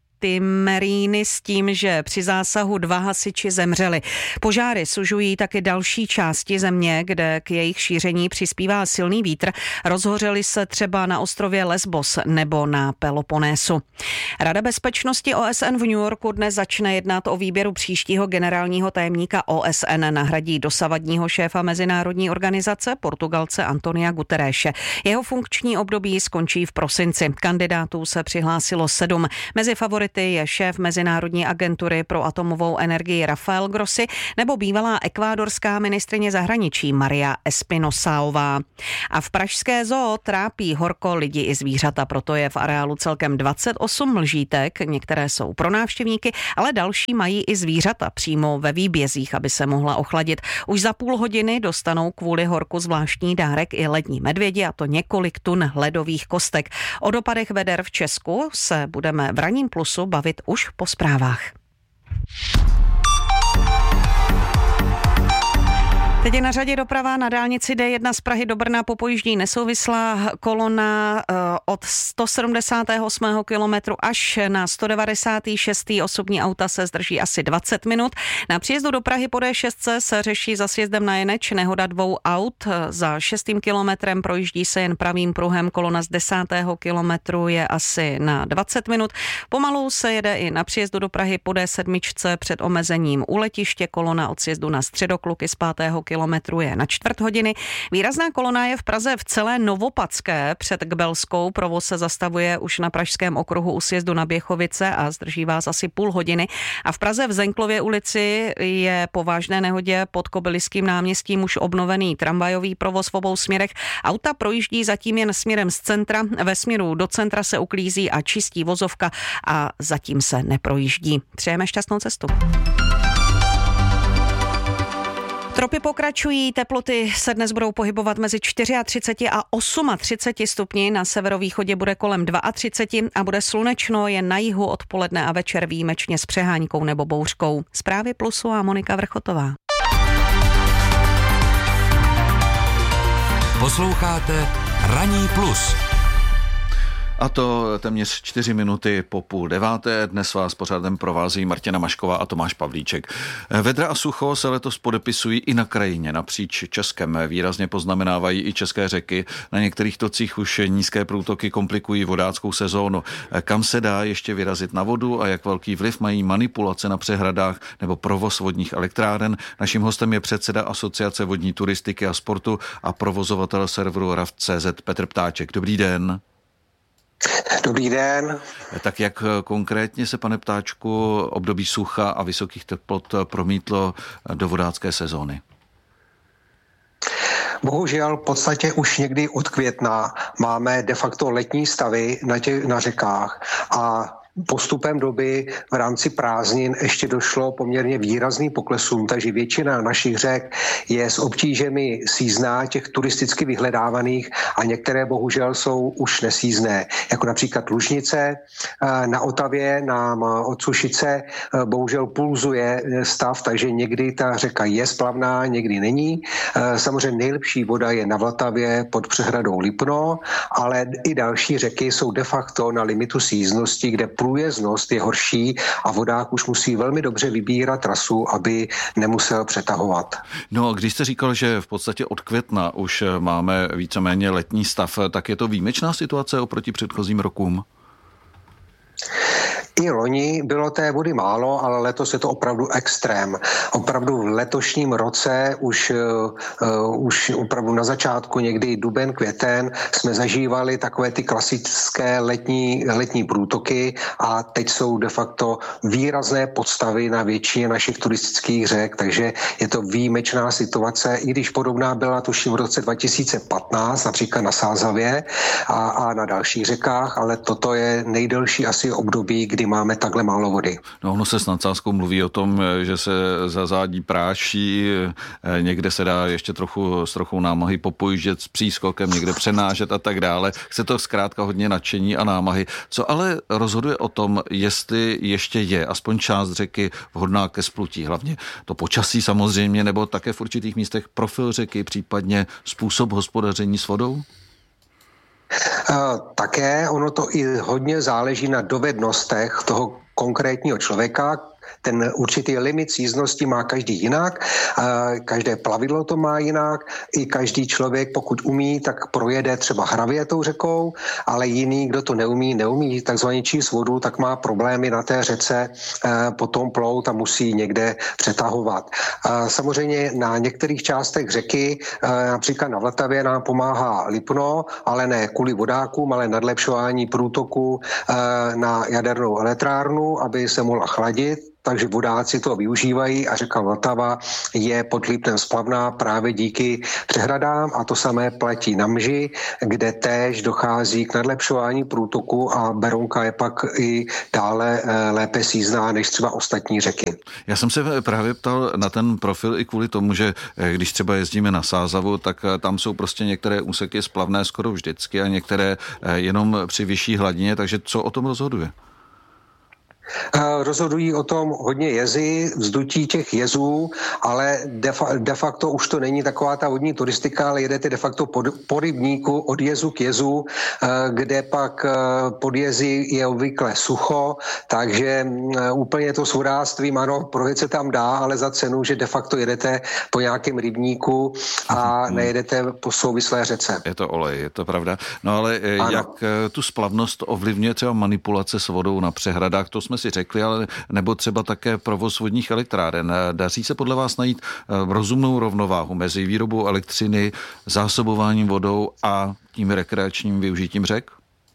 Timeríny s tím, že při zásahu dva hasiči zemřeli. Požáry sužují taky další části země, kde k jejich šíření přispívá silný vítr. Rozhořely se třeba na ostrově Lesbos nebo na Peloponésu. Rada bezpečnosti O S N v New Yorku dnes začne jednat o výběru příštího generálního tajemníka O S N. Nahradí dosavadního šéfa mezinárodní organizace Portugalce Antonia Guterreše. Jeho funkční období skončí v prosinci. Kandidátů se přihlásilo sedm. Mezi favority je šéf Mezinárodní agentury pro atomovou energii Rafael Grossi nebo bývalá ekvádorská ministryně zahraničí Maria Espinosáová. A v pražské zoo trápí horko lidi i zvířata, proto je v areálu celkem dvacet osm mlžítek, některé jsou pro návštěvníky, ale další mají i zvířata přímo ve výbězích, aby se mohla ochladit. Už za půl hodiny dostanou kvůli horku zvláštní dárek i lední medvědi, a to několik tun ledových kostek. O dopadech veder v Česku se budeme v Ranním plusu bavit už po zprávách. Teď je na řadě doprava na dálnici D jedna z Prahy do Brna popojíždí nesouvislá kolona od sto sedmdesátého osmého kilometru až na sto devadesátého šestého Osobní auta se zdrží asi dvacet minut. Na příjezdu do Prahy po D šest se řeší za sjezdem na Jeneč nehoda dvou aut. Za šestým kilometrem projíždí se jen pravým pruhem. Kolona z desátého kilometru je asi na dvacet minut. Pomalu se jede i na příjezdu do Prahy po D sedm před omezením u letiště. Kolona od sjezdu na Středokluky z pátého kilometru je na čtvrt hodiny. Výrazná kolona je v Praze v celé Novopadské před Kbelskou. Provoz se zastavuje už na pražském okruhu u sjezdu na Běchovice a zdrží vás asi půl hodiny. A v Praze v Zenklově ulici je po vážné nehodě pod Kobyliským náměstím už obnovený tramvajový provoz v obou směrech. Auta projíždí zatím jen směrem z centra. Ve směru do centra se uklízí a čistí vozovka a zatím se neprojíždí. Přejeme šťastnou cestu. Tropy pokračují, teploty se dnes budou pohybovat mezi třicet čtyři a třicet osm stupni, na severovýchodě bude kolem třicet dva a bude slunečno, jen na jihu odpoledne a večer výjimečně s přehánkou nebo bouřkou. Zprávy Plusu a Monika Vrchotová. Posloucháte Ranní plus. A to téměř čtyři minuty po půl deváté. Dnes vás pořádem provází Martina Mašková a Tomáš Pavlíček. Vedra a sucho se letos podepisují i na krajině. Napříč Českem výrazně poznamenávají i české řeky. Na některých tocích už nízké průtoky komplikují vodáckou sezónu. Kam se dá ještě vyrazit na vodu a jak velký vliv mají manipulace na přehradách nebo provoz vodních elektráren? Naším hostem je předseda Asociace vodní turistiky a sportu a provozovatel serveru R A V tečka cé zet Petr Ptáček. Dobrý den. Dobrý den. Tak jak konkrétně se, pane Ptáčku, období sucha a vysokých teplot promítlo do vodácké sezóny? Bohužel v podstatě už někdy od května máme de facto letní stavy na, těch, na řekách a postupem doby v rámci prázdnin ještě došlo poměrně výrazným poklesům, takže většina našich řek je s obtížemi sízná, těch turisticky vyhledávaných, a některé bohužel jsou už nesízné, jako například Lužnice. Na Otavě nám od Sušice bohužel pulzuje stav, takže někdy ta řeka je splavná, někdy není. Samozřejmě nejlepší voda je na Vltavě pod přehradou Lipno, ale i další řeky jsou de facto na limitu síznosti, kde průjezdnost je horší a vodák už musí velmi dobře vybírat trasu, aby nemusel přetahovat. No a když jste říkal, že v podstatě od května už máme víceméně letní stav, tak je to výjimečná situace oproti předchozím rokům? I loni bylo té vody málo, ale letos je to opravdu extrém. Opravdu v letošním roce už, uh, už opravdu na začátku, někdy duben, květen, jsme zažívali takové ty klasické letní, letní průtoky a teď jsou de facto výrazné podstavy na většině našich turistických řek, takže je to výjimečná situace, i když podobná byla tuším v roce dva tisíce patnáct, například na Sázavě a, a na dalších řekách, ale toto je nejdelší asi období, kdy máme takhle málo vody. No, ono se s nadsázkou mluví o tom, že se za zádí práší, někde se dá ještě trochu s trochou námahy popojíždět s přískokem, někde přenážet a tak dále. Chce to zkrátka hodně nadšení a námahy. Co ale rozhoduje o tom, jestli ještě je aspoň část řeky vhodná ke splutí? Hlavně to počasí samozřejmě, nebo také v určitých místech profil řeky, případně způsob hospodaření s vodou? Také ono to i hodně záleží na dovednostech toho konkrétního člověka. Ten určitý limit jízdnosti má každý jinak, každé plavidlo to má jinak, i každý člověk, pokud umí, tak projede třeba hravětou řekou, ale jiný, kdo to neumí, neumí takzvaně číst vodu, tak má problémy na té řece potom plout a musí někde přetahovat. Samozřejmě na některých částech řeky, například na Vltavě nám pomáhá Lipno, ale ne kvůli vodákům, ale nadlepšování průtoku na jadernou elektrárnu, aby se mohla chladit. Takže vodáci to využívají a řeka Vltava je pod Lipnem splavná právě díky přehradám a to samé platí na Mži, kde též dochází k nadlepšování průtoku a Berounka je pak i dále lépe sízná než třeba ostatní řeky. Já jsem se právě ptal na ten profil i kvůli tomu, že když třeba jezdíme na Sázavu, tak tam jsou prostě některé úseky splavné skoro vždycky a některé jenom při vyšší hladině, takže co o tom rozhoduje? Rozhodují o tom hodně jezy, vzdutí těch jezů, ale de, fa- de facto už to není taková ta vodní turistika, ale jedete de facto po, po rybníku od jezu k jezu, kde pak pod jezy je obvykle sucho, takže úplně to s vodáctvím, ano, projet se tam dá, ale za cenu, že de facto jedete po nějakém rybníku a nejedete po souvislé řece. Je to olej, je to pravda. No ale ano. Jak tu splavnost ovlivňuje třeba manipulace s vodou na přehradách, to jsme si řekli, ale nebo třeba také provoz vodních elektráren. Daří se podle vás najít rozumnou rovnováhu mezi výrobou elektřiny, zásobováním vodou a tím rekreačním využitím řek?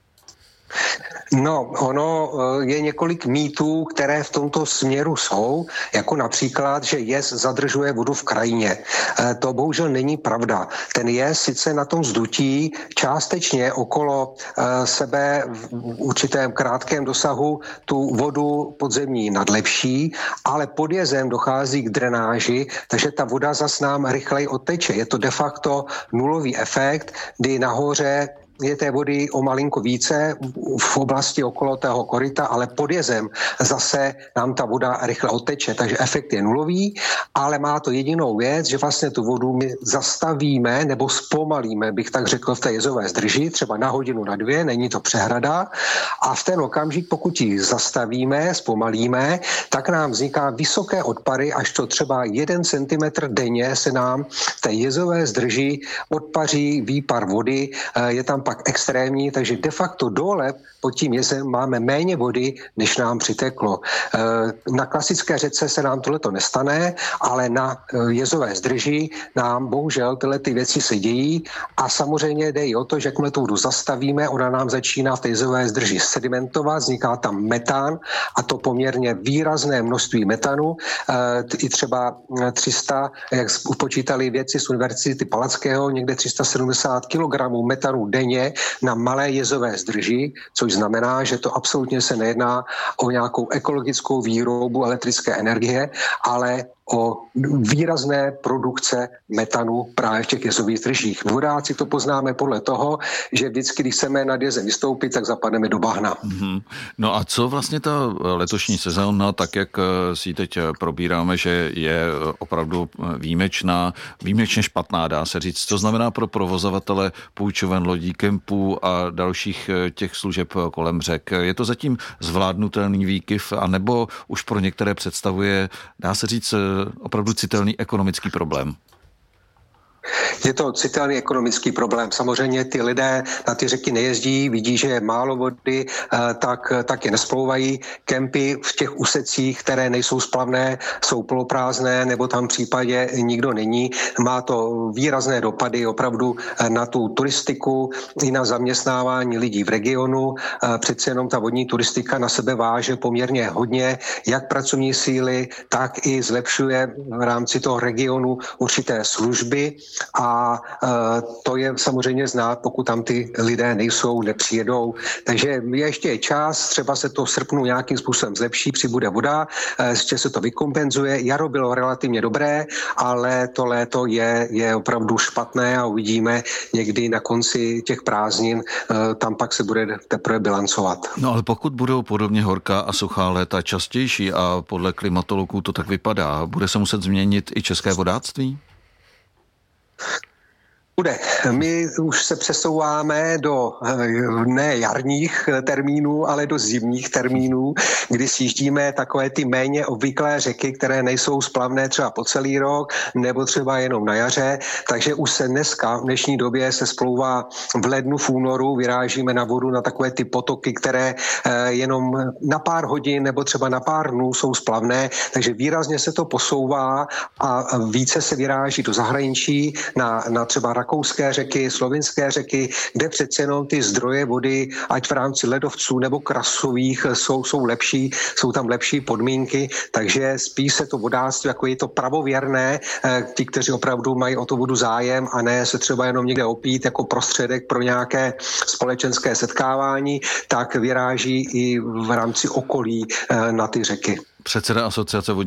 No, ono je několik mýtů, které v tomto směru jsou, jako například, že jez zadržuje vodu v krajině. To bohužel není pravda. Ten jez sice na tom vzdutí částečně okolo sebe v určitém krátkém dosahu tu vodu podzemní nadlepší, ale pod jezem dochází k drenáži, takže ta voda zas nám rychleji odteče. Je to de facto nulový efekt, kdy nahoře je té vody o malinko více v oblasti okolo tého koryta, ale pod jezem zase nám ta voda rychle odteče, takže efekt je nulový, ale má to jedinou věc, že vlastně tu vodu my zastavíme nebo zpomalíme, bych tak řekl, v té jezové zdrži, třeba na hodinu, na dvě, není to přehrada a v ten okamžik, pokud ji zastavíme, zpomalíme, tak nám vzniká vysoké odpary, až to třeba jeden centimetr denně se nám v té jezové zdrži odpaří výpar vody, je tam pak extrémní, takže de facto dole pod tím jezem máme méně vody, než nám přiteklo. Na klasické řece se nám tohleto nestane, ale na jezové zdrži nám bohužel tyhle ty věci se dějí a samozřejmě jde i o to, že jakmile tu vodu zastavíme, ona nám začíná v té jezové zdrži sedimentovat, vzniká tam metán a to poměrně výrazné množství metanu, i třeba tři sta, jak upočítali vědci z Univerzity Palackého, někde tři sta sedmdesát kilogramů metanu denně na malé jezové zdrži, což znamená, že to absolutně se nejedná o nějakou ekologickou výrobu elektrické energie, ale o výrazné produkce metanu právě v těch jezových držích. Vodáci to poznáme podle toho, že vždycky, když chceme nad jezem vystoupit, tak zapadneme do bahna. Mm-hmm. No a co vlastně ta letošní sezóna, tak jak si ji teď probíráme, že je opravdu výjimečná, výjimečně špatná, dá se říct. Co znamená pro provozovatele půjčoven, lodí, kempů a dalších těch služeb kolem řek? Je to zatím zvládnutelný výkyv, anebo už pro některé představuje, dá se říct, opravdu citelný ekonomický problém? Je to citelný ekonomický problém. Samozřejmě ty lidé na ty řeky nejezdí, vidí, že je málo vody, tak, tak je nesplouvají. Kempy v těch úsecích, které nejsou splavné, jsou poloprázdné, nebo tam v případě nikdo není. Má to výrazné dopady opravdu na tu turistiku i na zaměstnávání lidí v regionu. Přece jenom ta vodní turistika na sebe váže poměrně hodně, jak pracovní síly, tak i zlepšuje v rámci toho regionu určité služby. A to je samozřejmě znát, pokud tam ty lidé nejsou, nepřijedou. Takže je ještě čas, třeba se to v srpnu nějakým způsobem zlepší, přibude voda, ještě se to vykompenzuje. Jaro bylo relativně dobré, ale to léto je, je opravdu špatné a uvidíme někdy na konci těch prázdnin, tam pak se bude teprve bilancovat. No ale pokud budou podobně horká a suchá léta častější a podle klimatologů to tak vypadá, bude se muset změnit i české vodáctví? Bude. My už se přesouváme do ne jarních termínů, ale do zimních termínů, kdy sjíždíme takové ty méně obvyklé řeky, které nejsou splavné třeba po celý rok, nebo třeba jenom na jaře. Takže už se dneska, v dnešní době se splouvá v lednu, v únoru, vyrážíme na vodu na takové ty potoky, které jenom na pár hodin nebo třeba na pár dnů jsou splavné, takže výrazně se to posouvá a více se vyráží do zahraničí na, na třeba rakouské řeky, slovinské řeky, kde přece jenom ty zdroje vody, ať v rámci ledovců nebo krasových, jsou, jsou lepší, jsou tam lepší podmínky, takže spíš se to vodáctví, jako je to pravověrné, ti, kteří opravdu mají o to vodu zájem a ne se třeba jenom někde opít jako prostředek pro nějaké společenské setkávání, tak vyráží i v rámci okolí na ty řeky. Předseda Asociace vodní